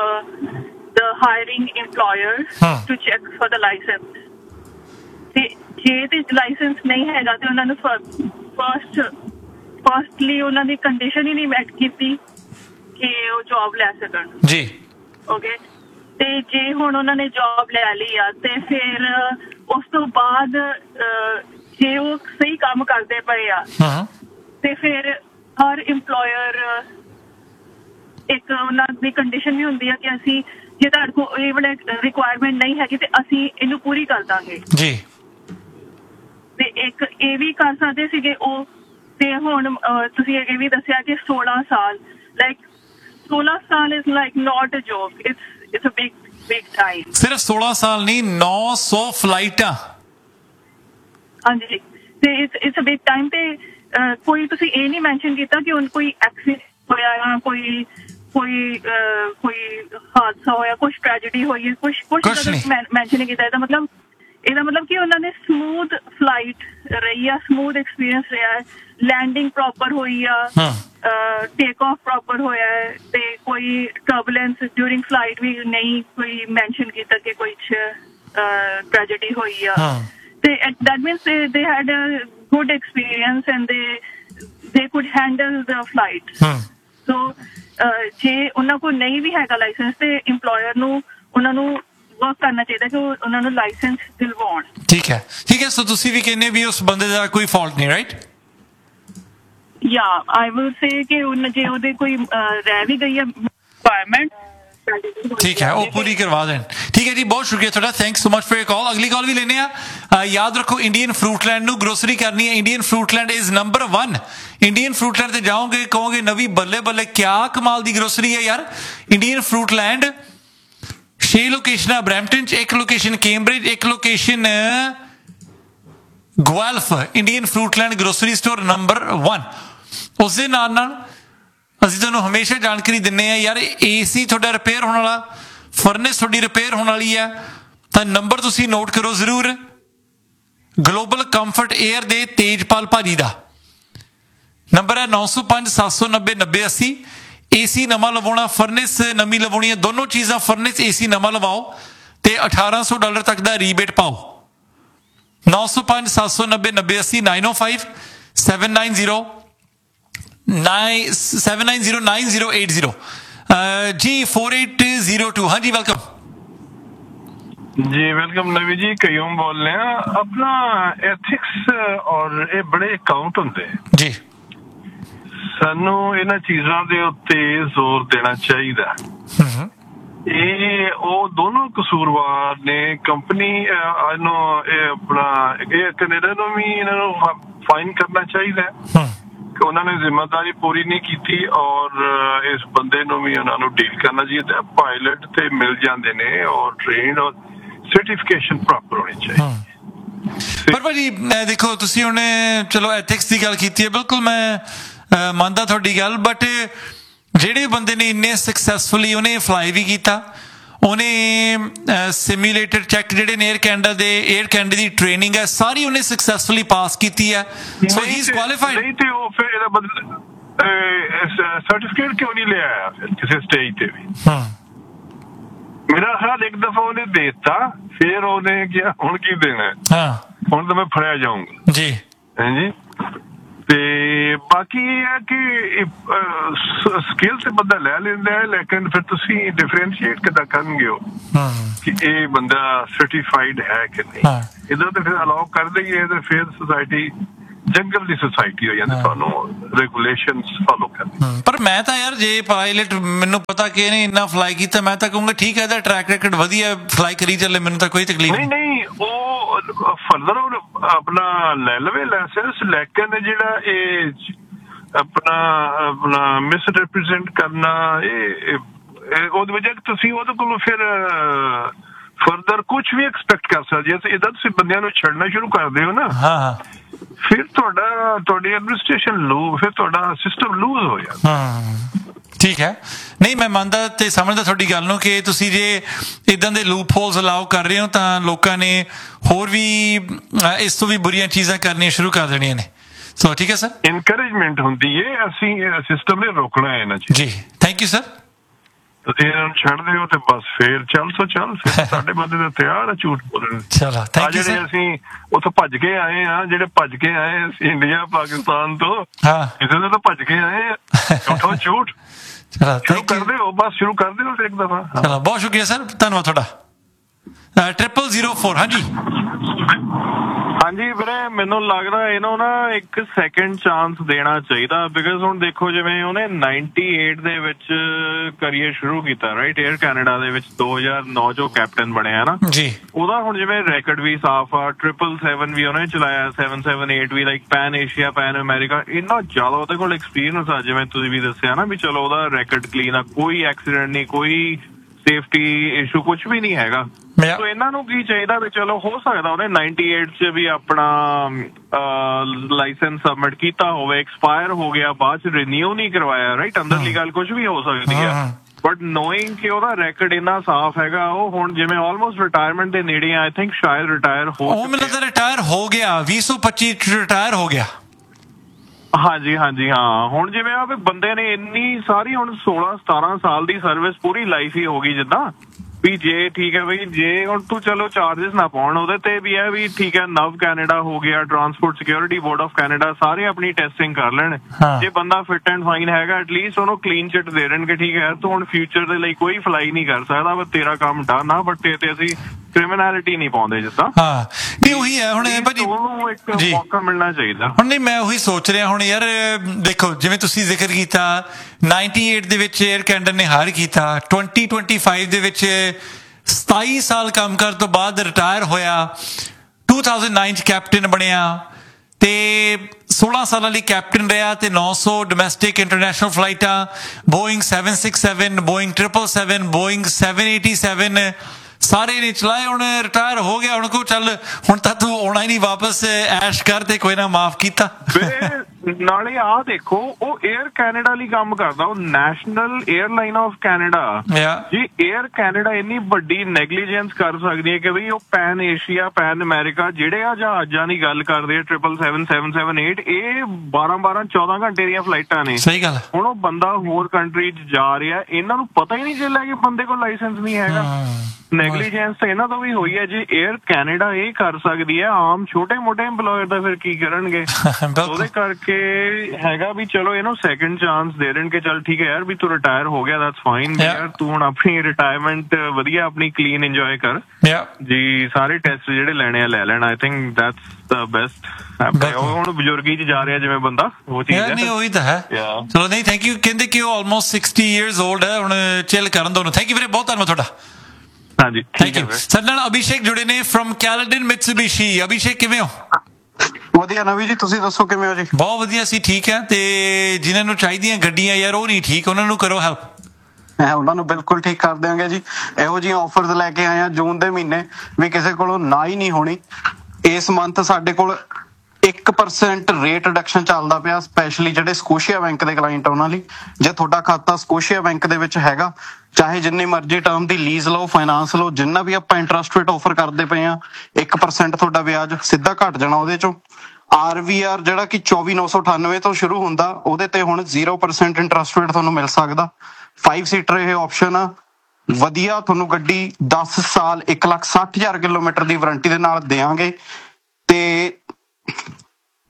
the hiring employer to check for the licence. ਤੇ ਜੇ ਤੇ ਲਾਇਸੈਂਸ ਨਹੀਂ ਹੈਗਾ ਤੇ ਉਹਨਾਂ ਨੂੰ ਫਸਟ ਫਸਟਲੀ ਉਹਨਾਂ ਦੀ ਕੰਡੀਸ਼ਨ ਹੀ ਨਹੀਂ ਮੈਟ ਕੀਤੀ ਕਿ ਉਹ ਜੌਬ ਲੈ ਸਕਣ ਜੀ। ਓਕੇ, ਤੇ ਜੇ ਹੁਣ ਉਹਨਾਂ ਨੇ ਜੌਬ ਲੈ ਲਈ ਆ ਤੇ ਫਿਰ ਉਸ ਤੋਂ ਬਾਅਦ ਜੇ ਉਹ ਸਹੀ ਕੰਮ ਕਰਦੇ ਪਏ ਆ ਤੇ ਫਿਰ ਹਰ ਇੰਪਲੋਇਰ ਇੱਕ ਉਹਨਾਂ ਦੀ ਕੰਡੀਸ਼ਨ ਵੀ ਹੁੰਦੀ ਆ ਕਿ ਅਸੀਂ ਜੇ ਤੁਹਾਡੇ ਕੋਲ ਇਹ ਵਾਲੇ ਰਿਕੁਆਇਰਮੈਂਟ ਨਹੀਂ ਹੈਗੀ ਤੇ ਅਸੀਂ ਇਹਨੂੰ ਪੂਰੀ ਕਰ ਦਾਂਗੇ ਜੀ। ਤੇ ਇੱਕ ਇਹ ਵੀ ਕਰ ਸਕਦੇ ਸੀਗੇ ਉਹ। ਤੇ ਹੁਣ ਤੁਸੀਂ ਇਹ ਵੀ ਦੱਸਿਆ ਕਿ ਸੋਲਾਂ ਸਾਲ, ਲਾਈਕ ਸੋਲਾਂ ਸਾਲ is like ਨॉट a job, it's it's a big big time. ਸਿਰਫ ਸੋਲਾਂ ਸਾਲ ਨਹੀਂ, ਨੌ ਸੌ ਫਲਾਈਟਾਂ। ਹਾਂਜੀ, ਤੇ it's it's a big time. ਤੇ ਕੋਈ ਤੁਸੀਂ ਇਹ ਨਹੀਂ ਮੈਂਸ਼ਨ ਕੀਤਾ ਕਿ ਹੁਣ ਕੋਈ ਐਕਸੀਡੈਂਟ ਹੋਇਆ ਜਾਂ ਕੋਈ ਕੋਈ ਕੋਈ ਹਾਦਸਾ ਹੋਇਆ, ਕੁਛ ਟ੍ਰੈਜੇਡੀ ਹੋਈ ਹੈ, ਕੁਛ ਕੁਛ ਮੈਂਸ਼ਨ ਨਹੀਂ ਕੀਤਾ। ਇਹਦਾ ਮਤਲਬ ਇਹਦਾ ਮਤਲਬ ਕਿ ਉਹਨਾਂ ਨੇ ਸਮੂਥ ਫਲਾਈਟ ਰਹੀ ਆ, ਸਮੂਥ ਐਕਸਪੀਰੀਅੰਸ ਰਿਹਾ ਹੈ, ਲੈਂਡਿੰਗ ਪ੍ਰੋਪਰ ਹੋਈ ਆ, ਟੇਕ ਆਫ ਪ੍ਰੋਪਰ ਹੋਇਆ ਹੈ, ਤੇ ਕੋਈ ਟਰਬੂਲੈਂਸ ਡਿਊਰਿੰਗ ਫਲਾਈਟ ਵੀ ਨਹੀਂ ਕੋਈ ਮੈਂਸ਼ਨ ਕੀਤਾ ਕਿ ਕੋਈ ਟ੍ਰੈਜੇਡੀ ਹੋਈ ਆ। ਤੇ that means they, they had a good experience and they they could handle the flight. So ਜੇ ਉਹਨਾਂ ਕੋਲ ਨਹੀਂ ਵੀ ਹੈਗਾ ਲਾਇਸੈਂਸ ਤੇ ਇੰਪਲੋਇਰ ਨੂੰ ਉਹਨਾਂ ਨੂੰ ਵਰਕ ਕਰਨਾ ਚਾਹੀਦਾ ਕਿ ਉਹਨਾਂ ਨੂੰ ਲਾਇਸੈਂਸ ਦਿਲਵਾਉਣ। ਠੀਕ ਹੈ, ਠੀਕ ਹੈ। ਸੋ ਤੁਸੀਂ ਵੀ ਕਹਿੰਦੇ ਵੀ ਉਸ ਬੰਦੇ ਦਾ ਕੋਈ ਫਾਲਟ ਨਹੀਂ, ਰਾਈਟ? ਯਾ ਆਈ ਵਿਲ ਸੇ ਕਿ ਉਹਨਾਂ ਜੇ ਉਹਦੇ ਕੋਈ ਰਹਿ ਵੀ ਗਈ ਹੈ ਰਿਕੁਆਇਰਮੈਂਟ, ਠੀਕ ਹੈ, ਉਹ ਪੂਰੀ ਕਰਵਾ ਦੇਣ। ਠੀਕ ਹੈ ਜੀ, ਬਹੁਤ ਸ਼ੁਕਰੀਆ ਤੁਹਾਡਾ, thanks so much for your call. ਅਗਲੀ ਕਾਲ ਵੀ ਲੈਣੇ ਆ। ਯਾਦ ਰੱਖੋ, ਇੰਡੀਅਨ ਫਰੂਟਲੈਂਡ ਨੂੰ ਗਰੋਸਰੀ ਕਰਨੀ ਹੈ। Indian ਫਰੂਟਲੈਂਡ is number one. Indian ਫਰੂਟਲੈਂਡ ਤੇ ਜਾਓਗੇ ਕਹੋਗੇ ਨਵੀਂ ਬੱਲੇ ਬੱਲੇ ਕਿਆ ਕਮਾਲ ਦੀ ਗਰੋਸਰੀ ਹੈ ਯਾਰ। ਇੰਡੀਅਨ ਫਰੂਟਲੈਂਡ ਛੇ ਲੋਕੇਸ਼ਨਾਂ ਬਰੈਂਪਟਨ 'ਚ, ਇੱਕ ਲੋਕੇਸ਼ਨ ਕੈਂਬਰਿਜ, ਇੱਕ location ਗੁਆਲਫ। Indian ਫਰੂਟਲੈਂਡ grocery store number one. ਉਸ ਦੇ ਨਾਲ ਨਾਲ ਅਸੀਂ ਤੁਹਾਨੂੰ ਹਮੇਸ਼ਾ ਜਾਣਕਾਰੀ ਦਿੰਦੇ ਹਾਂ ਯਾਰ, ਏ ਸੀ ਤੁਹਾਡਾ ਰਿਪੇਅਰ ਹੋਣ ਵਾਲਾ, ਫਰਨੈਸ ਤੁਹਾਡੀ ਰਿਪੇਅਰ ਹੋਣ ਵਾਲੀ ਹੈ ਤਾਂ ਨੰਬਰ ਤੁਸੀਂ ਨੋਟ ਕਰੋ ਜ਼ਰੂਰ। ਗਲੋਬਲ ਕੰਫਰਟ ਏਅਰ ਦੇ ਤੇਜਪਾਲ ਭਾਜੀ ਦਾ ਨੰਬਰ ਹੈ ਨੌ ਸੌ ਪੰਜ ਸੱਤ ਸੌ ਨੱਬੇ ਨੱਬੇ ਅੱਸੀ। ਏ ਸੀ ਨਵਾਂ ਲਵਾਉਣਾ, ਫਰਨੈਸ ਨਵੀਂ ਲਵਾਉਣੀ ਹੈ, ਦੋਨੋਂ ਚੀਜ਼ਾਂ, ਫਰਨੈਸ ਏ ਸੀ ਨਵਾਂ ਲਵਾਓ ਤੇ ਅਠਾਰਾਂ ਸੌ ਡਾਲਰ ਤੱਕ ਦਾ ਰੀਬੇਟ ਪਾਓ। ਨੌ ਸੌ ਪੰਜ ਸੱਤ ਸੌ ਨੱਬੇ ਨੱਬੇ ਅੱਸੀ, nine O five seven nine zero ਨਾइन seven nine zero nine zero eight zero ji four eight zero to. हाँ जी, वेलकम जी। वेलकम नवी जी, कयूम बोल रहे हैं। अपना एथिक्स और ये बड़े अकाउंट होंगे जी, सानू इन्हां चीज़ां दे उत्ते जोर देना चाहिए। ਇਹ ਉਹ ਦੋਨੋਂ ਕਸੂਰਵਾਰ ਨੇ। ਕੰਪਨੀ ਇਹਨੂੰ ਇਹ ਆਪਣਾ ਇਹ ਕੈਨੇਡਾ ਨੂੰ ਵੀ ਇਹਨਾਂ ਨੂੰ ਫਾਈਨ ਕਰਨਾ ਚਾਹੀਦਾ ਕਿ ਉਹਨਾਂ ਨੇ ਜ਼ਿੰਮੇਵਾਰੀ ਪੂਰੀ ਨਹੀਂ ਕੀਤੀ ਔਰ ਇਸ ਬੰਦੇ ਨੂੰ ਵੀ ਉਹਨਾਂ ਨੂੰ ਡੀਲ ਕਰਨਾ ਚਾਹੀਦਾ। ਪਾਇਲਟ ਤੇ ਮਿਲ ਜਾਂਦੇ ਨੇ ਔਰ ਟ੍ਰੇਨਡ ਔਰ ਸਰਟੀਫਿਕੇਸ਼ਨ ਪ੍ਰੋਪਰ ਹੋਣੀ ਚਾਹੀਦੀ। ਪਰ ਭਾਜੀ ਦੇਖੋ, ਤੁਸੀਂ ਉਹਨੇ ਚਲੋ ਐਥਿਕਸ ਦੀ ਗੱਲ ਕੀਤੀ ਹੈ, ਬਿਲਕੁਲ ਮੈਂ ਮੰਨਦਾ ਤੁਹਾਡੀ ਗੱਲ, ਬਟ ਜਿਹੜੇ ਬੰਦੇ ਨੇ ਇੰਨੇ ਸਕਸੈਸਫੁਲੀ ਉਹਨੇ ਫਲਾਈ ਵੀ ਕੀਤਾ, ਉਹਨੇ ਸਿਮੂਲੇਟਰ ਚੈੱਕ ਜਿਹੜੇ ਨੇ ਏਅਰ ਕੈਨੇਡਾ ਦੇ ਏਅਰ ਕੈਨੇਡਾ ਦੀ ਟ੍ਰੇਨਿੰਗ ਹੈ ਸਾਰੀ ਉਹਨੇ ਸਕਸੈਸਫੁਲੀ ਪਾਸ ਕੀਤੀ ਹੈ। ਸੋ ਹੀ ਇਜ਼ ਕੁਆਲੀਫਾਈਡ। ਨਹੀਂ ਤੇ ਉਹ ਫਿਰ ਇਹਦਾ ਬਦਲ ਸਰਟੀਫਿਕੇਟ ਕਿਉਂ ਨਹੀਂ ਲਿਆਇਆ ਫਿਰ ਕਿਸੇ ਸਟੇਜ ਤੇ ਵੀ? ਮੇਰਾ ਖਿਆਲ ਇੱਕ ਦਫਾ ਉਹਨੇ ਦੇ ਦਿੱਤਾ, ਫਿਰ ਉਹਨੇ ਕਿਹਾ ਹੁਣ ਕੀ ਦੇਣਾ, ਹੁਣ ਤਾਂ ਮੈਂ ਫੜਿਆ ਜਾਊਂਗਾ ਜੀ। ਹਾਂਜੀ, ਤੇ ਬਾਕੀ ਇਹ ਹੈ ਕਿ ਸਕਿੱਲ ਤੇ ਬੰਦਾ ਲੈ ਲੈਂਦਾ ਹੈ, ਲੇਕਿਨ ਫਿਰ ਤੁਸੀਂ ਡਿਫਰੈਂਸ਼ੀਏਟ ਕਿੱਦਾਂ ਕਰਨਗੇ ਹੋ ਕਿ ਇਹ ਬੰਦਾ ਸਰਟੀਫਾਈਡ ਹੈ ਕਿ ਨਹੀਂ। ਇਹਦਾ ਤੇ ਫਿਰ ਅਲਾਉ ਕਰ ਦੇਈਏ ਤੇ ਫਿਰ ਸੁਸਾਇਟੀ ਜੰਗਲ ਦੀ ਸੁਸਾਇਟੀ ਹੋ ਜਾਂਦੀ, ਤੁਹਾਨੂੰ ਰੈਗੂਲੇਸ਼ਨਸ ਫਾਲੋ ਕਰਨੀ। ਪਰ ਮੈਂ ਤਾਂ ਯਾਰ ਜੇ ਪਾਇਲਟ ਮੈਨੂੰ ਪਤਾ ਕਿ ਇਹਨੇ ਇੰਨਾ ਫਲਾਈ ਕੀਤਾ, ਮੈਂ ਤਾਂ ਕਹੂੰਗਾ ਠੀਕ ਹੈ, ਇਹਦਾ ਟਰੈਕ ਰੈਕਡ ਵਧੀਆ, ਫਲਾਈ ਕਰੀ ਚੱਲੇ, ਮੈਨੂੰ ਤਾਂ ਕੋਈ ਤਕਲੀਫ ਨਹੀਂ। ਨਹੀਂ ਉਹ ਫਰਦਰ ਆਪਣਾ ਲੈ ਲਵੇ ਲਾਇਸੈਂਸ, ਲੇਕਿਨ ਜਿਹੜਾ ਇਹ ਆਪਣਾ ਆਪਣਾ ਮਿਸ ਰਿਪਰੈਜ਼ੈਂਟ ਕਰਨਾ, ਇਹ ਉਹਦੀ ਵਜ੍ਹਾ ਤੁਸੀਂ ਉਹਦੇ ਕੋਲੋਂ ਫਿਰ ਫਰਦਰ ਕੁਝ ਵੀ ਐਕਸਪੈਕਟ ਕਰ ਸਕਦੇ ਹੋ। ਇਦਾਂ ਤੁਸੀਂ ਬੰਦਿਆਂ ਨੂੰ ਛੱਡਣਾ ਸ਼ੁਰੂ ਕਰਦੇ ਹੋ ਨਾ, ਫਿਰ ਤੁਹਾਡਾ ਤੁਹਾਡੀ ਐਡਮਿਨਿਸਟ੍ਰੇਸ਼ਨ ਲੂ ਫਿਰ ਤੁਹਾਡਾ ਸਿਸਟਮ ਲੂਜ਼ ਹੋ ਜਾਂਦਾ। ਠੀਕ ਹੈ, ਨਹੀਂ ਮੈਂ ਮੰਨਦਾ ਤੇ ਸਮਝਦਾ ਤੁਹਾਡੀ ਗੱਲ ਨੂੰ ਕਿ ਤੁਸੀਂ ਜੇ ਇਦਾਂ ਦੇ ਲੂਪ ਹੋਲਸ ਅਲਾਉ ਕਰ ਰਹੇ ਹੋ ਤਾਂ ਲੋਕਾਂ ਨੇ ਹੋਰ ਵੀ ਇਸ ਤੋਂ ਵੀ ਬੁਰੀਆਂ ਚੀਜ਼ਾਂ ਕਰਨੀਆਂ ਸ਼ੁਰੂ ਕਰ ਦੇਣੀਆਂ ਨੇ। ਸੋ ਠੀਕ ਹੈ ਸਰ, ਇਨਕਰੇਜਮੈਂਟ ਹੁੰਦੀ ਹੈ, ਅਸੀਂ ਸਿਸਟਮ ਨੇ ਰੋਕਣਾ ਹੈ ਇਹਨਾਂ ਚੀਜ਼ਾਂ। ਜੀ ਥੈਂਕ ਯੂ ਸਰ। ਤੁਸੀਂ ਇਹਨਾਂ ਨੂੰ ਛੱਡ ਦਿਓ ਤੇ ਬਸ ਫੇਰ ਚੱਲ ਸੋ ਚੱਲ, ਫਿਰ ਸਾਡੇ ਬੰਦੇ ਤਾਂ ਤਿਆਰ ਆ ਝੂਠ ਬੋਲਣ। ਚਲੋ ਥੈਂਕ ਯੂ ਸਰ। ਜਿਹੜੇ ਅਸੀਂ ਉੱਥੋਂ ਭੱਜ ਕੇ ਆਏ ਆ, ਜਿਹੜੇ ਭੱਜ ਕੇ ਆਏ ਅਸੀਂ ਇੰਡੀਆ ਪਾਕਿਸਤਾਨ ਤੋਂ, ਹਾਂ ਕਿਸੇ ਤੋਂ ਤਾਂ ਭੱਜ ਕੇ ਆਏ ਆ, ਝੂਠੋ ਝੂਠ। ਚਲੋ ਸ਼ੁਰੂ ਕਰ ਦਿਓ, ਬਸ ਸ਼ੁਰੂ ਕਰ ਦਿਓ ਫਿਰ ਇੱਕ ਦਫਾ। ਚਲੋ ਬਹੁਤ ਸ਼ੁਕਰੀਆ ਸਰ, ਧੰਨਵਾਦ ਤੁਹਾਡਾ। ਟ੍ਰਿਪਲ ਜ਼ੀਰੋ ਫੋਰ ਹਾਂਜੀ ਹਾਂਜੀ ਵੀਰੇ, ਮੈਨੂੰ ਲੱਗਦਾ ਇਹਨੂੰ ਨਾ ਇੱਕ ਸੈਕਿੰਡ ਚਾਂਸ ਦੇਣਾ ਚਾਹੀਦਾ, ਬਿਕਾਜ਼ ਹੁਣ ਦੇਖੋ ਜਿਵੇਂ ਉਹਨੇ ਨਾਈਨਟੀ ਏਟ ਦੇ ਵਿੱਚ ਕਰੀਅਰ ਸ਼ੁਰੂ ਕੀਤਾ ਰਾਈਟ, 에ਅਰ ਕੈਨੇਡਾ ਦੇ ਵਿੱਚ ਦੋ ਹਜ਼ਾਰ ਨੌ ਚੋਂ ਕੈਪਟਨ ਬਣਿਆ ਨਾ ਜੀ। ਉਹਦਾ ਹੁਣ ਜਿਵੇਂ ਰੈਕਡ ਵੀ ਸਾਫ਼ ਆ, ਟ੍ਰਿਪਲ ਸੈਵਨ ਵੀ ਉਹਨੇ ਚਲਾਇਆ, ਸੈਵਨ ਸੈਵਨ ਏਟ ਵੀ, like PAN Asia PAN America, ਇੰਨਾ ਜ਼ਿਆਦਾ ਉਹਦੇ ਕੋਲ ਐਕਸਪੀਰੀਅੰਸ ਆ। ਜਿਵੇਂ ਤੁਸੀਂ ਵੀ ਦੱਸਿਆ ਨਾ ਵੀ ਚਲੋ ਉਹਦਾ ਰੈਕਡ ਕਲੀਨ ਆ, ਕੋਈ ਐਕਸੀਡੈਂਟ ਨਹੀਂ, ਕੋਈ ਸੇਫਟੀ ਇਸ਼ੂ ਕੁਛ ਵੀ ਨਹੀਂ ਹੈਗਾ। ਸੋ ਇਹਨਾਂ ਨੂੰ ਕੀ ਚਾਹੀਦਾ ਵੀ ਚਲੋ ਹੋ ਸਕਦਾ ਉਹਨੇ ਨਾਈਨਟੀ ਏਟ ਚ ਵੀ ਆਪਣਾ ਲਾਇਸੈਂਸ ਸਬਮਿਟ ਕੀਤਾ ਹੋਵੇ, ਐਕਸਪਾਇਰ ਹੋ ਗਿਆ, ਬਾਅਦ ਚ ਰੀਨਿਊ ਨਹੀਂ ਕਰਵਾਇਆ ਰਾਈਟ, ਅੰਦਰਲੀ ਗੱਲ ਕੁਛ ਵੀ ਹੋ ਸਕਦੀ ਹੈ। ਬਟ ਨੋਇੰਗ ਕਿ ਉਹਦਾ ਰੈਕਡ ਇੰਨਾ ਸਾਫ਼ ਹੈਗਾ, ਉਹ ਹੁਣ ਜਿਵੇਂ ਆਲਮੋਸਟ ਰਿਟਾਇਰਮੈਂਟ ਦੇ ਨੇੜੇ ਆ, ਆਈ ਥਿੰਕ ਸ਼ਾਇਦ ਰਿਟਾਇਰ ਹੋ, ਉਹ ਮੈਨੂੰ ਤਾਂ ਰਿਟਾਇਰ ਹੋ ਗਿਆ, ਵੀਹ ਸੌ ਪੱਚੀ ਰਿਟਾਇਰ ਹੋ ਗਿਆ। ਹਾਂਜੀ ਹਾਂਜੀ ਹਾਂ, ਹੁਣ ਜਿਵੇਂ ਆ ਵੀ ਬੰਦੇ ਨੇ ਇੰਨੀ ਸਾਰੀ ਹੁਣ ਸੋਲਾਂ ਸਤਾਰਾਂ ਸਾਲ ਦੀ ਸਰਵਿਸ, ਪੂਰੀ ਲਾਈਫ ਹੀ ਹੋ ਗਈ ਜਿੱਦਾਂ ਵੀ। ਜੇ ਠੀਕ ਹੈ ਬਈ, ਜੇ ਹੁਣ ਤੂੰ ਚਲੋ ਚਾਰਜਸ ਨਾ ਪਾਉਣ ਉਹਦੇ ਤੇ ਵੀ ਹੈ ਵੀ ਠੀਕ ਹੈ, ਨਵ ਕੈਨੇਡਾ ਹੋ ਗਿਆ, transport security board of Canada, ਸਾਰੇ ਆਪਣੀ ਟੈਸਟਿੰਗ ਕਰ ਲੈਣ। ਜੇ ਬੰਦਾ ਫਿਟ ਐਂਡ ਫਾਈਨ ਹੈਗਾ, ਐਟਲੀਸਟ ਉਹਨੂੰ ਕਲੀਨ ਚਿੱਟ ਦੇ ਦੇਣਗੇ, ਠੀਕ ਹੈ ਤੂੰ ਹੁਣ ਫਿਊਚਰ ਦੇ ਲਈ ਕੋਈ ਫਲਾਈ ਨਹੀਂ ਕਰ ਸਕਦਾ, ਬਸ ਤੇਰਾ ਕੰਮ ਡਨ ਆ, ਬਟ ਤੇ ਅਸੀਂ ਕ੍ਰਿਮੀਨੈਲਿਟੀ ਨਹੀਂ ਪਾਉਂਦੇ ਜਿੱਦਾਂ। ਹਾਂ ਨਹੀਂ ਉਹੀ ਹੈ ਹੁਣ ਭਾਜੀ, ਉਹਨੂੰ ਇੱਕ ਮੌਕਾ ਮਿਲਣਾ ਚਾਹੀਦਾ। ਹੁਣ ਨਹੀਂ ਮੈਂ ਉਹੀ ਸੋਚ ਰਿਹਾ ਹੁਣ ਯਾਰ, ਦੇਖੋ ਜਿਵੇਂ ਤੁਸੀਂ ਜ਼ਿਕਰ ਕੀਤਾ ਨਾਈਨਟੀ ਏਟ ਦੇ ਵਿੱਚ 에ਅਰ ਕੈਨੇਡਾ ਨੇ ਹਾਰ ਕੀਤਾ, ਟਵੈਂਟੀ ਟਵੈਂਟੀ ਫਾਈਵ ਦੇ ਵਿੱਚ ਸਤਾਈ ਸਾਲ ਕੰਮ ਕਰਨ ਤੋਂ ਬਾਅਦ ਰਿਟਾਇਰ ਹੋਇਆ, ਟੂ ਥਾਊਜ਼ੈਂਡ ਨਾਈਨ ਚ ਕੈਪਟਨ ਬਣਿਆ ਤੇ ਸੋਲਾਂ ਸਾਲਾਂ ਲਈ ਕੈਪਟਨ ਰਿਹਾ ਤੇ ਨੌ ਸੌ domestic international ਫਲਾਈਟਾਂ, Boeing seven six seven, Boeing triple seven, Boeing seven eighty seven ਸਾਰੇ ਨੇ ਚਲਾਏ। ਹੁਣ ਰਿਟਾਇਰ ਹੋ ਗਿਆ, ਹੁਣ ਕੋ ਚੱਲ ਹੁਣ ਤਾਂ ਤੂੰ ਆਉਣਾ ਹੀ ਨਹੀਂ ਵਾਪਸ, ਐਸ਼ ਕਰ ਤੇ ਕੋਈ ਨਾ ਮਾਫ ਕੀਤਾ। ਨਾਲੇ ਆਹ ਦੇਖੋ, ਉਹ 에ਅਰ ਕੈਨੇਡਾ ਲਈ ਕੰਮ ਕਰਦਾ, ਉਹ ਨੈਸ਼ਨਲ 에ਅਰਲਾਈਨ ਆਫ ਕੈਨੇਡਾ। ਜੀ 에ਅਰ ਕੈਨੇਡਾ ਇੰਨੀ ਵੱਡੀ ਨੈਗਲੀਜੈਂਸ ਕਰ ਸਕਦੀ ਹੈ ਕਿ ਬਈ ਉਹ ਪੈਨ ਏਸ਼ੀਆ ਪੈਨ ਅਮਰੀਕਾ ਜਿਹੜੇ ਆ ਜਹਾਜ਼ਾਂ ਦੀ ਗੱਲ ਕਰਦੇ ਆ, triple seven seven seven eight, ਇਹ ਬਾਰਾਂ ਬਾਰਾਂ ਚੌਦਾਂ ਘੰਟੇ ਦੀਆਂ ਫਲਾਈਟਾਂ ਨੇ। ਸਹੀ ਗੱਲ। ਹੁਣ ਉਹ ਬੰਦਾ ਹੋਰ ਕੰਟਰੀ ਚ ਜਾ ਰਿਹਾ, ਇਹਨਾਂ ਨੂੰ ਪਤਾ ਹੀ ਨਹੀਂ ਚੱਲਿਆ ਕਿ ਬੰਦੇ ਕੋਲ ਲਾਇਸੈਂਸ ਨਹੀਂ ਹੈਗਾ। ਨੈਗਲੀਜੈਂਸ ਤਾਂ ਇਹਨਾਂ ਤੋਂ ਵੀ ਹੋਈ ਹੈ। ਜੇ 에ਅਰ ਕੈਨੇਡਾ ਇਹ ਕਰ ਸਕਦੀ ਹੈ, ਆਮ ਛੋਟੇ ਮੋਟੇ ਇੰਪਲੋਇਰ ਦਾ ਫਿਰ ਕੀ ਕਰਨਗੇ? ਉਹਦੇ ਕਰਕੇ ਹੈਗਾ ਵੀ ਚਲੋ ਇਹਨੂੰ ਸੈਕਿੰਡ ਚਾਂਸ ਦੇ ਦੇਣਗੇ, ਚੱਲ ਠੀਕ ਹੈ ਯਾਰ ਵੀ ਤੂੰ ਰਿਟਾਇਰ ਹੋ ਗਿਆ, ਦੈਟਸ ਫਾਈਨ ਯਾਰ, ਤੂੰ ਹੁਣ ਆਪਣੀ ਰਿਟਾਇਰਮੈਂਟ ਵਧੀਆ ਆਪਣੀ ਕਲੀਨ ਇੰਜੋਏ ਕਰ ਜੀ, ਸਾਰੇ ਟੈਸਟ ਜਿਹੜੇ ਲੈਣੇ ਆ ਲੈ ਲੈਣਾ। I think that's the best. ਹੁਣ ਬਜ਼ੁਰਗੀ ਚ ਜਾ ਰਿਹਾ ਜਿਵੇਂ ਬੰਦਾ, ਉਹ ਚੀਜ਼ ਹੈ। ਨਹੀਂ ਉਹੀ ਤਾਂ ਹੈ। ਚਲੋ ਨਹੀਂ ਥੈਂਕ ਯੂ, ਕਹਿੰਦੇ ਕਿ ਉਹ ਆਲਮੋਸਟ ਸਿਕਸਟੀ ਈਅਰਸ 올ਡ ਹੈ, ਹੁਣ ਚਿਲ ਕਰਨ ਦੋ ਉਹਨੂੰ। ਥੈਂਕ ਯੂ ਵੀਰੇ, ਬਹੁਤ ਧੰਨਵਾਦ ਤੁਹਾਡਾ। ਹਾਂਜੀ ਥੈਂਕ ਯੂ। ਸਾਡੇ ਨਾਲ ਅਭਿਸ਼ੇਕ ਜੁੜੇ ਨੇ ਫਰਮ ਕੈਲਡਨ ਮਿਟਸੂਬਿਸ਼ੀ। ਅਭਿਸ਼ੇਕ ਕਿਵੇਂ ਹੋ? ਵਧੀਆ ਨਵੀ ਜੀ, ਤੁਸੀਂ ਦੱਸੋ ਕਿਵੇਂ ਹੋ ਜੀ? ਬਹੁਤ ਵਧੀਆ ਸੀ, ਠੀਕ ਹੈ। ਤੇ ਜਿਨ੍ਹਾਂ ਨੂੰ ਚਾਹੀਦੀਆਂ ਗੱਡੀਆਂ ਯਾਰ ਉਹ ਨਹੀਂ ਠੀਕ, ਉਹਨਾਂ ਨੂੰ ਕਰੋ ਹੈਲਪ। ਮੈਂ ਉਹਨਾਂ ਨੂੰ ਬਿਲਕੁਲ ਠੀਕ ਕਰ ਦਿਆਂਗੇ ਜੀ। ਇਹੋ ਜਿਹੀਆਂ ਆਫਰਸ ਲੈ ਕੇ ਆਏ ਆ ਜੂਨ ਦੇ ਮਹੀਨੇ ਵੀ ਕਿਸੇ ਕੋਲੋਂ ਨਾ ਹੀ ਨਹੀਂ ਹੋਣੀ। ਇਸ ਮੰਥ ਸਾਡੇ ਕੋਲ ਇੱਕ ਪਰਸੈਂਟ ਰੇਟ ਰਿਡਕਸ਼ਨ ਚੱਲਦਾ ਪਿਆ, ਸਪੈਸ਼ਲੀ ਜਿਹੜੇ ਸਕੋਸ਼ੀਆ ਬੈਂਕ ਦੇ ਕਲਾਇੰਟ ਆ ਉਹਨਾਂ ਲਈ। ਜੇ ਤੁਹਾਡਾ ਖਾਤਾ ਸਕੋਸ਼ੀਆ ਬੈਂਕ ਦੇ ਵਿੱਚ ਹੈਗਾ, ਚਾਹੇ ਜਿੰਨੀ ਮਰਜ਼ੀ ਟਰਮ ਦੀ ਲੀਜ਼ ਲਓ, ਫਾਈਨਾਂਸ ਲਓ, ਜਿੰਨਾ ਵੀ ਆਪਾਂ ਇੰਟਰਸਟ ਰੇਟ ਆਫਰ ਕਰਦੇ ਪਏ ਆ, ਇੱਕ ਪਰਸੈਂਟ ਤੁਹਾਡਾ ਵਿਆਜ ਸਿੱਧਾ ਘਟ ਜਾਣਾ ਉਹਦੇ ਚੋਂ। ਆਰ ਵੀ ਆਰ ਜਿਹੜਾ ਕਿ ਚੌਵੀ ਨੌ ਸੌ ਅਠਾਨਵੇਂ ਤੋਂ ਸ਼ੁਰੂ ਹੁੰਦਾ, ਉਹਦੇ ਤੇ ਹੁਣ ਜ਼ੀਰੋ ਪਰਸੈਂਟ ਇੰਟਰਸਟ ਰੇਟ ਤੁਹਾਨੂੰ ਮਿਲ ਸਕਦਾ। ਫਾਈਵ ਸੀਟਰ ਇਹ ਆਪਸ਼ਨ ਆ, ਵਧੀਆ ਤੁਹਾਨੂੰ ਗੱਡੀ ਦਸ ਸਾਲ ਇੱਕ ਲੱਖ ਸੱਠ ਹਜ਼ਾਰ ਕਿਲੋਮੀਟਰ ਦੀ ਵਾਰੰਟੀ ਦੇ ਨਾਲ ਦੇਵਾਂਗੇ। ਤੇ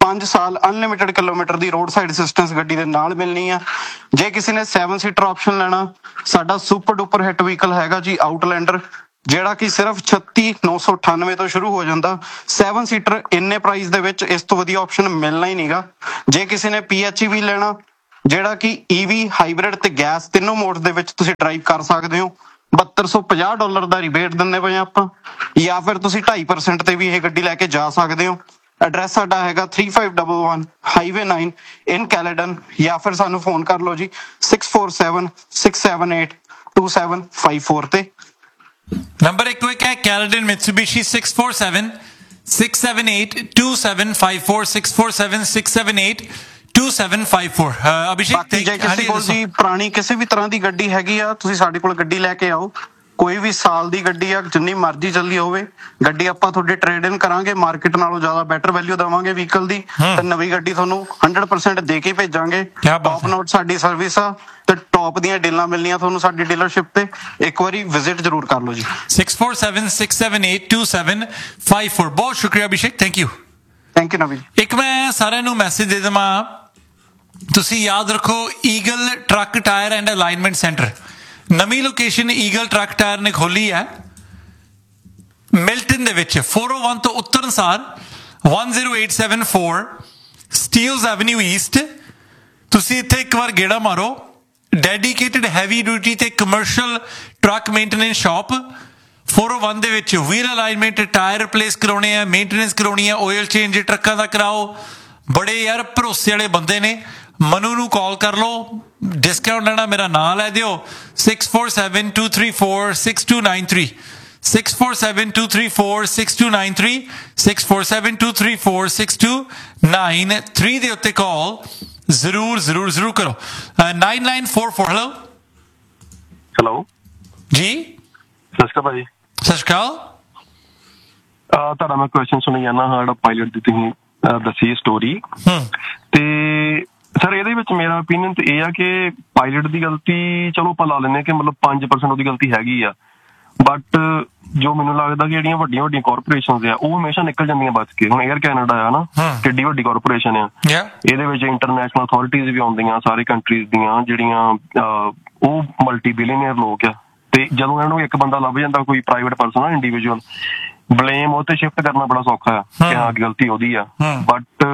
ਪੰਜ ਸਾਲ ਅਨਲਿਮਿਟਿਡ ਕਿਲੋਮੀਟਰ ਦੀ ਰੋਡ ਸਾਈਡ ਅਸਿਸਟੈਂਸ ਗੱਡੀ ਦੇ ਨਾਲ ਮਿਲਣੀ ਆ। ਜੇ ਕਿਸੇ ਨੇ ਸੈਵਨ ਸੀਟਰ ਆਪਸ਼ਨ ਲੈਣਾ, ਸਾਡਾ ਸੁਪਰ ਡੁਪਰ ਹਿੱਟ ਵਹੀਕਲ ਹੈਗਾ ਜੀ ਆਊਟਲੈਂਡਰ, ਜਿਹੜਾ ਕਿ ਸਿਰਫ ਛੱਤੀ ਨੌ ਸੌ ਅਠਾਨਵੇਂ ਤੋਂ ਸ਼ੁਰੂ ਹੋ ਜਾਂਦਾ। ਸੈਵਨ ਸੀਟਰ ਇੰਨੇ ਪ੍ਰਾਈਸ ਦੇ ਵਿੱਚ ਇਸ ਤੋਂ ਵਧੀਆ ਆਪਸ਼ਨ ਮਿਲਣਾ ਹੀ ਨਹੀਂਗਾ। ਜੇ ਕਿਸੇ ਨੇ ਪੀ ਐਚ ਈ ਵੀ ਲੈਣਾ, ਜਿਹੜਾ ਕਿ ਈਵੀ, ਹਾਈਬ੍ਰਿਡ ਤੇ ਗੈਸ ਤਿੰਨੋਂ ਮੋਡ ਦੇ ਵਿੱਚ ਤੁਸੀਂ ਡਰਾਈਵ ਕਰ ਸਕਦੇ ਹੋ, ਬਹੱਤਰ ਸੌ ਪੰਜਾਹ ਡਾਲਰ ਦਾ ਰਿਬੇਟ ਦਿੰਦੇ ਪਏ ਆਪਾਂ, ਜਾਂ ਫਿਰ ਤੁਸੀਂ ਢਾਈ ਪਰਸੈਂਟ ਤੇ ਵੀ ਇਹ ਗੱਡੀ ਲੈ ਕੇ ਜਾ ਸਕਦੇ ਹੋ। ਐਡਰੈਸ ਸਾਡਾ ਹੈਗਾ three five one one highway nine ਇਨ ਕੈਲੇਡਨ, ਜਾਂ ਫਿਰ ਸਾਨੂੰ ਫੋਨ ਕਰ ਲਓ G six four seven six seven eight two seven five four ਤੇ। ਨੰਬਰ ਇੱਕ ਇੱਕ ਹੈ ਕੈਲੇਡਨ ਮਿਤਸੂਬਿਸ਼ੀ six four seven six seven eight two seven five four six four seven six seven eight two seven five four. Abhishek, ਜੇ ਕਿਸੇ ਕੋਲ ਜੀ ਪੁਰਾਣੀ ਕਿਸੇ ਵੀ ਤਰ੍ਹਾਂ ਦੀ ਗੱਡੀ ਹੈਗੀ ਆ, ਤੁਸੀਂ ਸਾਡੇ ਕੋਲ ਗੱਡੀ ਲੈ ਕੇ ਆਓ। ਕੋਈ ਵੀ ਸਾਲ ਦੀ ਗੱਡੀ ਆ, ਜਿੰਨੀ ਮਰਜ਼ੀ ਚੱਲੀ ਹੋਵੇ ਗੱਡੀ, ਆਪਾਂ ਤੁਹਾਡੇ ਟ੍ਰੇਡ ਇਨ ਕਰਾਂਗੇ, ਮਾਰਕੀਟ ਨਾਲੋਂ ਜ਼ਿਆਦਾ ਬੈਟਰ ਵੈਲਿਊ ਦੇਵਾਂਗੇ ਵਹੀਕਲ ਦੀ, ਤੇ ਨਵੀਂ ਗੱਡੀ ਤੁਹਾਨੂੰ ਹੰਡਰਡ ਪਰਸੈਂਟ ਦੇ ਕੇ ਭੇਜਾਂਗੇ। ਟੌਪ ਨੋਟ ਸਾਡੀ ਸਰਵਿਸ ਆ ਤੇ ਟੌਪ ਦੀਆਂ ਡੀਲਾਂ ਮਿਲਣੀਆਂ ਤੁਹਾਨੂੰ ਸਾਡੀ ਡੀਲਰਸ਼ਿਪ ਤੇ। ਇੱਕ ਵਾਰੀ ਵਿਜ਼ਿਟ ਜ਼ਰੂਰ ਕਰ ਲਓ ਜੀ। Six four seven six seven eight two seven five four. ਬਹੁਤ ਸ਼ੁਕਰੀਆ Abhishek, thank you. Thank you ਨਵੀ। ਇੱਕ ਮੈਂ ਸਾਰਿਆਂ ਨੂੰ ਮੈਸੇਜ ਦੇ ਦੇਵਾਂ, ਤੁਸੀਂ ਯਾਦ ਰੱਖੋ eagle truck tyre and alignment centre, ਨਵੀਂ ਲੋਕੇਸ਼ਨ ਈਗਲ ਟਰੱਕ ਟਾਇਰ ਨੇ ਖੋਲੀ ਹੈ ਮਿਲਟਨ ਦੇ ਵਿੱਚ, ਫੋਰ ਓ ਵਨ ਤੋਂ ਉਤਰਨ ਸਾਰ one zero eight seven four Steeles avenue East. ਤੁਸੀਂ ਇੱਥੇ ਇੱਕ ਵਾਰ ਗੇੜਾ ਮਾਰੋ। ਡੈਡੀਕੇਟਡ ਹੈਵੀ ਡਿਊਟੀ ਤੇ commercial truck maintenance shop four ਓ ਵਨ ਦੇ ਵਿੱਚ। ਵੀਲ ਅਲਾਈਨਮੈਂਟ, ਟਾਇਰ ਰਿਪਲੇਸ ਕਰਾਉਣੇ ਆ, ਮੇਨਟੇਨੈਂਸ ਕਰਾਉਣੀ ਆ, ਆਇਲ ਚੇਂਜ ਟਰੱਕਾਂ ਦਾ ਕਰਾਓ। ਬੜੇ ਯਾਰ ਭਰੋਸੇ ਵਾਲੇ ਬੰਦੇ ਨੇ। ਮਨੂ ਨੂੰ ਕਾਲ ਕਰ ਲਓ, ਡਿਸਕਾਊਂਟ ਲੈਣਾ, ਮੇਰਾ ਨਾਂ ਲੈ ਦਿਓ six four seven two three four six to nine three six four seven two three four six to nine three six four seven two three four six to nine three ਦੇ ਉੱਤੇ ਕਾਲ ਜ਼ਰੂਰ ਜ਼ਰੂਰ ਜ਼ਰੂਰ ਕਰੋ। Nine nine four four. Hello hello ਜੀ, ਸਤਿ ਸ਼੍ਰੀ ਅਕਾਲ ਭਾਜੀ। ਸਤਿ ਸ਼੍ਰੀ ਅਕਾਲ। ਤੁਹਾਡਾ ਮੈਂ ਕੁਐਸਚਨ ਸੁਣੀ ਜਾਂਦਾ ਹਾਂ, ਜਿਹੜਾ ਪਾਇਲਟ ਦੀ ਤੁਸੀਂ ਦੱਸੀ ਸਟੋਰੀ, ਤੇ ਸਰ ਇਹਦੇ ਵਿੱਚ ਮੇਰਾ ਓਪੀਨੀਅਨ ਤੇ ਇਹ ਆ ਕਿ ਪਾਇਲਟ ਦੀ ਗਲਤੀ ਚਲੋ ਆਪਾਂ ਲਾ ਲੈਂਦੇ ਹਾਂ ਕਿ ਮਤਲਬ ਪੰਜ ਪਰਸੈਂਟ ਉਹਦੀ ਗਲਤੀ ਹੈਗੀ ਆ, ਬਟ ਜੋ ਮੈਨੂੰ ਲੱਗਦਾ ਕਿ ਜਿਹੜੀਆਂ ਵੱਡੀਆਂ ਵੱਡੀਆਂ ਕਾਰਪੋਰੇਸ਼ਨਸ ਆ ਉਹ ਹਮੇਸ਼ਾ ਨਿਕਲ ਜਾਂਦੀਆਂ ਬਚ ਕੇ। ਹੁਣ 에ਅਰ ਕੈਨੇਡਾ ਆ ਨਾ, ਕਿੱਡੀ ਵੱਡੀ ਕਾਰਪੋਰੇਸ਼ਨ ਆ, ਇਹਦੇ ਵਿੱਚ ਇੰਟਰਨੈਸ਼ਨਲ ਅਥਾਰਟੀਜ਼ ਵੀ ਆਉਂਦੀਆਂ ਸਾਰੇ ਕੰਟਰੀਜ਼ ਦੀਆਂ, ਜਿਹੜੀਆਂ ਉਹ ਮਲਟੀ ਬਿਲੀਅਨਰ ਲੋਕ ਆ। ਤੇ ਜਦੋਂ ਇਹਨਾਂ ਨੂੰ ਇੱਕ ਬੰਦਾ ਲੱਭ ਜਾਂਦਾ, ਕੋਈ ਪ੍ਰਾਈਵੇਟ ਪਰਸਨ ਆ, ਇੰਡੀਵਿਜੂਅਲ, ਬਲੇਮ ਉਹ ਤੇ ਸ਼ਿਫਟ ਕਰਨਾ ਬੜਾ ਸੌਖਾ ਆ ਕਿ ਹਾਂ ਗਲਤੀ ਉਹਦੀ ਆ। ਬਟ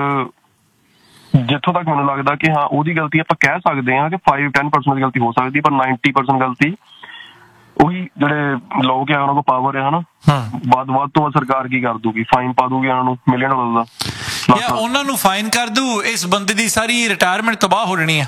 ਜਿੱਥੋਂ ਤੱਕ ਮੈਨੂੰ ਲੱਗਦਾ ਕਿ ਹਾਂ ਉਹਦੀ ਗਲਤੀ ਆਪਾਂ ਕਹਿ ਸਕਦੇ ਹਾਂ ਕਿ ਫਾਈਵ ਟੈਨ ਪਰਸੈਂਟ ਦੀ ਗਲਤੀ ਹੋ ਸਕਦੀ, ਪਰ ਨਾਈਨਟੀ ਪਰਸੈਂਟ ਗਲਤੀ ਉਹੀ ਜਿਹੜੇ ਲੋਕ ਆ ਉਹਨਾਂ ਕੋਲ ਪਾਵਰ ਹੈ ਹਨਾ, ਵੱਧ ਵੱਧ ਤੋਂ ਵੱਧ ਸਰਕਾਰ ਕੀ ਕਰ ਦੂਗੀ, ਫਾਈਨ ਪਾ ਦੂਗੀ ਉਹਨਾਂ ਨੂੰ ਮਿਲੀਅਨ ਡਾਲਰ ਦਾ, ਉਹਨਾਂ ਨੂੰ ਫਾਈਨ ਕਰ ਦੂ, ਇਸ ਬੰਦੇ ਦੀ ਸਾਰੀ ਰਿਟਾਇਰਮੈਂਟ ਤਬਾਹ ਹੋ ਜਾਣੀ ਆ।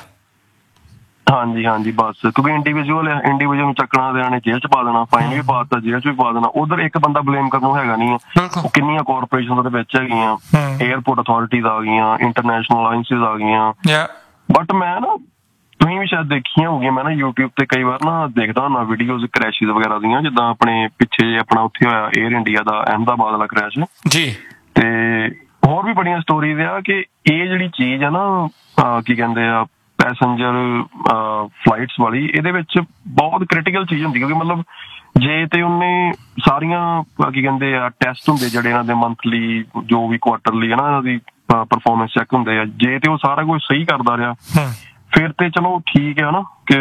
ਹਾਂਜੀ ਹਾਂਜੀ ਬਸ, ਕਿਉਂਕਿ ਇੰਡੀਵਿਜੂਅਲ ਹੈ, ਇੰਡੀਵਿਜੂਅਲ ਨੂੰ ਚੱਕਣਾ, ਦੇਣਾ ਨੇ ਜੇਲ੍ਹ ਚ ਪਾ ਦੇਣਾ, ਫਾਈਨ ਵੀ ਪਾ ਦਿੱਤਾ, ਜੇਲ੍ਹ ਚ ਵੀ ਪਾ ਦੇਣਾ। ਉਧਰ ਇੱਕ ਬੰਦਾ ਬਲੇਮ ਕਰਨ ਨੂੰ ਹੈਗਾ ਨਹੀਂ ਹੈ। ਉਹ ਕਿੰਨੀਆਂ ਕਾਰਪੋਰੇਸ਼ਨ ਦੇ ਵਿੱਚ ਹੈਗੀਆਂ, ਏਅਰਪੋਰਟ ਅਥਾਰਟੀਜ਼ ਆ ਗਈਆਂ, ਇੰਟਰਨੈਸ਼ਨਲ ਅਲਾਇੰਸਿਸ ਆ ਗਈਆਂ। ਬਟ ਮੈਂ ਨਾ, ਤੁਸੀਂ ਵੀ ਸ਼ਾਇਦ ਦੇਖੀਆਂ ਹੋਗੀਆਂ, ਮੈਂ ਨਾ ਯੂਟਿਊਬ ਤੇ ਕਈ ਵਾਰ ਨਾ ਦੇਖਦਾ ਹੁੰਦਾ ਵੀਡੀਓਜ਼ ਕ੍ਰੈਸ਼ਿਜ਼ ਵਗੈਰਾ ਦੀਆਂ, ਜਿੱਦਾਂ ਆਪਣੇ ਪਿੱਛੇ ਜੇ ਆਪਣਾ ਉੱਥੇ ਹੋਇਆ ਏਅਰ ਇੰਡੀਆ ਦਾ ਅਹਿਮਦਾਬਾਦ ਵਾਲਾ ਕ੍ਰੈਸ਼ ਜੀ, ਤੇ ਹੋਰ ਵੀ ਬੜੀਆਂ ਸਟੋਰੀਜ਼ ਆ ਕਿ ਇਹ ਜਿਹੜੀ ਚੀਜ਼ ਆ ਨਾ, ਕੀ ਕਹਿੰਦੇ ਆ, ਪੈਸੇਂਜਰ ਫਲਾਈਟਸ ਵਾਲੀ, ਇਹਦੇ ਵਿੱਚ ਬਹੁਤ ਕ੍ਰਿਟੀਕਲ ਚੀਜ਼ ਹੁੰਦੀ, ਕਿਉਂਕਿ ਮਤਲਬ ਜੇ ਤੇ ਉਹਨੇ ਸਾਰੀਆਂ ਕੀ ਕਹਿੰਦੇ ਆ ਟੈਸਟ ਹੁੰਦੇ ਜਿਹੜੇ ਇਹਨਾਂ ਦੇ ਮੰਥਲੀ, ਜੋ ਵੀ ਕੁਆਟਰਲੀ ਹੈ ਨਾ, ਇਹਨਾਂ ਦੀ ਪਰਫਾਰਮੈਂਸ ਚੈੱਕ ਹੁੰਦੇ ਆ, ਜੇ ਤੇ ਉਹ ਸਾਰਾ ਕੁਝ ਸਹੀ ਕਰਦਾ ਰਿਹਾ ਫਿਰ ਤੇ ਚਲੋ ਠੀਕ ਹੈ ਨਾ, ਕਿ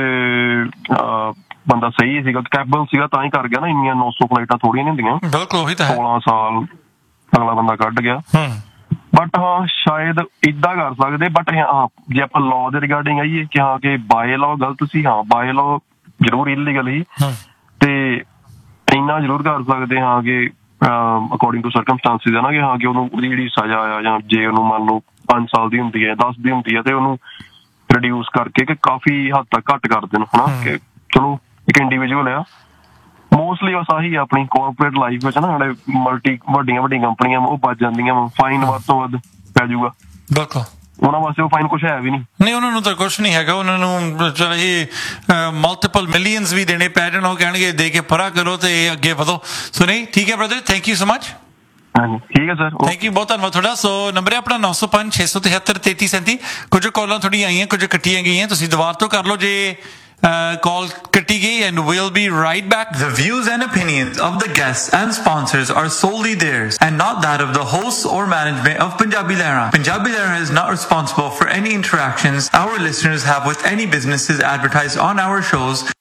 ਬੰਦਾ ਸਹੀ ਸੀਗਾ, ਕੈਪੇਬਲ ਸੀਗਾ ਤਾਂ ਹੀ ਕਰ ਗਿਆ ਨਾ। ਇੰਨੀਆਂ ਨੌ ਸੌ ਫਲਾਈਟਾਂ ਥੋੜੀਆਂ ਨਹੀਂ ਹੁੰਦੀਆਂ, ਬਿਲਕੁਲ ਉਹੀ ਤਾਂ ਹੈ, ਸੋਲਾਂ ਸਾਲ ਅਗਲਾ ਬੰਦਾ ਕੱਢ ਗਿਆ। ਬਟ ਹਾਂ ਸ਼ਾਇਦ ਏਦਾਂ ਕਰ ਸਕਦੇ, ਬਟ ਹਾਂ ਜੇ ਆਪਾਂ ਲਾਅ ਦੇ ਰਿਗਾਰਡਿੰਗ ਆਈਏ ਕਿ ਹਾਂ ਕਿ ਬਾਏ ਲਾਅ ਗਲਤ ਸੀ, ਹਾਂ ਬਾਏ ਲਾਅ ਜ਼ਰੂਰ ਇਲੀਗਲ ਸੀ, ਤੇ ਇੰਨਾ ਜ਼ਰੂਰ ਕਰ ਸਕਦੇ ਹਾਂ ਕਿ ਅਕੋਰਡਿੰਗ ਟੂ ਸਰਕਮਸਟੈਂਸਿਸ ਹੈ ਨਾ, ਕਿ ਹਾਂ ਕਿ ਉਹਨੂੰ ਉਹਦੀ ਜਿਹੜੀ ਸਜ਼ਾ ਆ, ਜਾਂ ਜੇ ਉਹਨੂੰ ਮੰਨ ਲਓ ਪੰਜ ਸਾਲ ਦੀ ਹੁੰਦੀ ਹੈ, ਦਸ ਦੀ ਹੁੰਦੀ ਹੈ, ਤੇ ਉਹਨੂੰ ਰਿਡਿਊਸ ਕਰਕੇ ਕਿ ਕਾਫੀ ਹੱਦ ਤੱਕ ਘੱਟ ਕਰ ਦੇਣ ਹਨਾ, ਕਿ ਚਲੋ ਇੱਕ ਇੰਡੀਵਿਜੂਅਲ ਆ। ਮੋਸਟਲੀ ਬਸ ਆਹੀ ਆਪਣੀ ਕਾਰਪੋਰੇਟ ਲਾਈਫ ਵਿੱਚ ਨਾ, ਜਿਹੜੇ ਮਲਟੀ ਵੱਡੀਆਂ ਵੱਡੀਆਂ ਕੰਪਨੀਆਂ ਉਹ ਬਚ ਜਾਂਦੀਆਂ, ਫਾਈਨ ਵੱਧ ਤੋਂ ਵੱਧ ਪੈ ਜਾਊਗਾ। ਬਿਲਕੁਲ ਉਹਨਾਂ ਵਾਸਤੇ ਉਹ ਫਾਈਨ ਕੁਛ ਹੈ ਵੀ ਨਹੀਂ, ਨਹੀਂ ਉਹਨਾਂ ਨੂੰ ਤਾਂ ਕੁਛ ਨਹੀਂ ਹੈਗਾ, ਉਹਨਾਂ ਨੂੰ ਚਲੋ ਇਹ ਮਲਟੀਪਲ ਮਿਲੀਅਨਸ ਵੀ ਦੇਣੇ ਪੈ ਜਾਣ, ਉਹ ਕਹਿਣਗੇ ਦੇ ਕੇ ਪਰਾ ਕਰੋ ਤੇ ਅੱਗੇ ਵਧੋ। ਸੋ ਨਹੀਂ ਠੀਕ ਹੈ brother, thank you so much. ਠੀਕ ਹੈ ਸਰ, ਥੈਂਕ ਯੂ, ਬਹੁਤ ਧੰਨਵਾਦ ਤੁਹਾਡਾ। ਸੋ ਨੰਬਰ ਹੈ ਆਪਣਾ ਨੌ ਸੌ ਪੰਜ ਛੇ ਸੌ ਤਿਹੱਤਰ ਤੇਤੀ ਸੈਂਤੀ। ਕੁਝ ਕਾਲਾਂ ਥੋੜ੍ਹੀਆਂ ਆਈਆਂ, ਕੁਝ ਕੱਟੀਆਂ ਗਈਆਂ, ਤੁਸੀਂ ਦੁਬਾਰਾ ਤੋਂ ਕਰ ਲਓ ਜੇ call ਕੱਟੀ ਗਈ and we'll be right back. The views and opinions of the guests and sponsors are solely theirs and not that of the hosts or management of Punjabi Lehra. Punjabi Lehra is not responsible for any interactions our listeners have with any businesses advertised on our shows.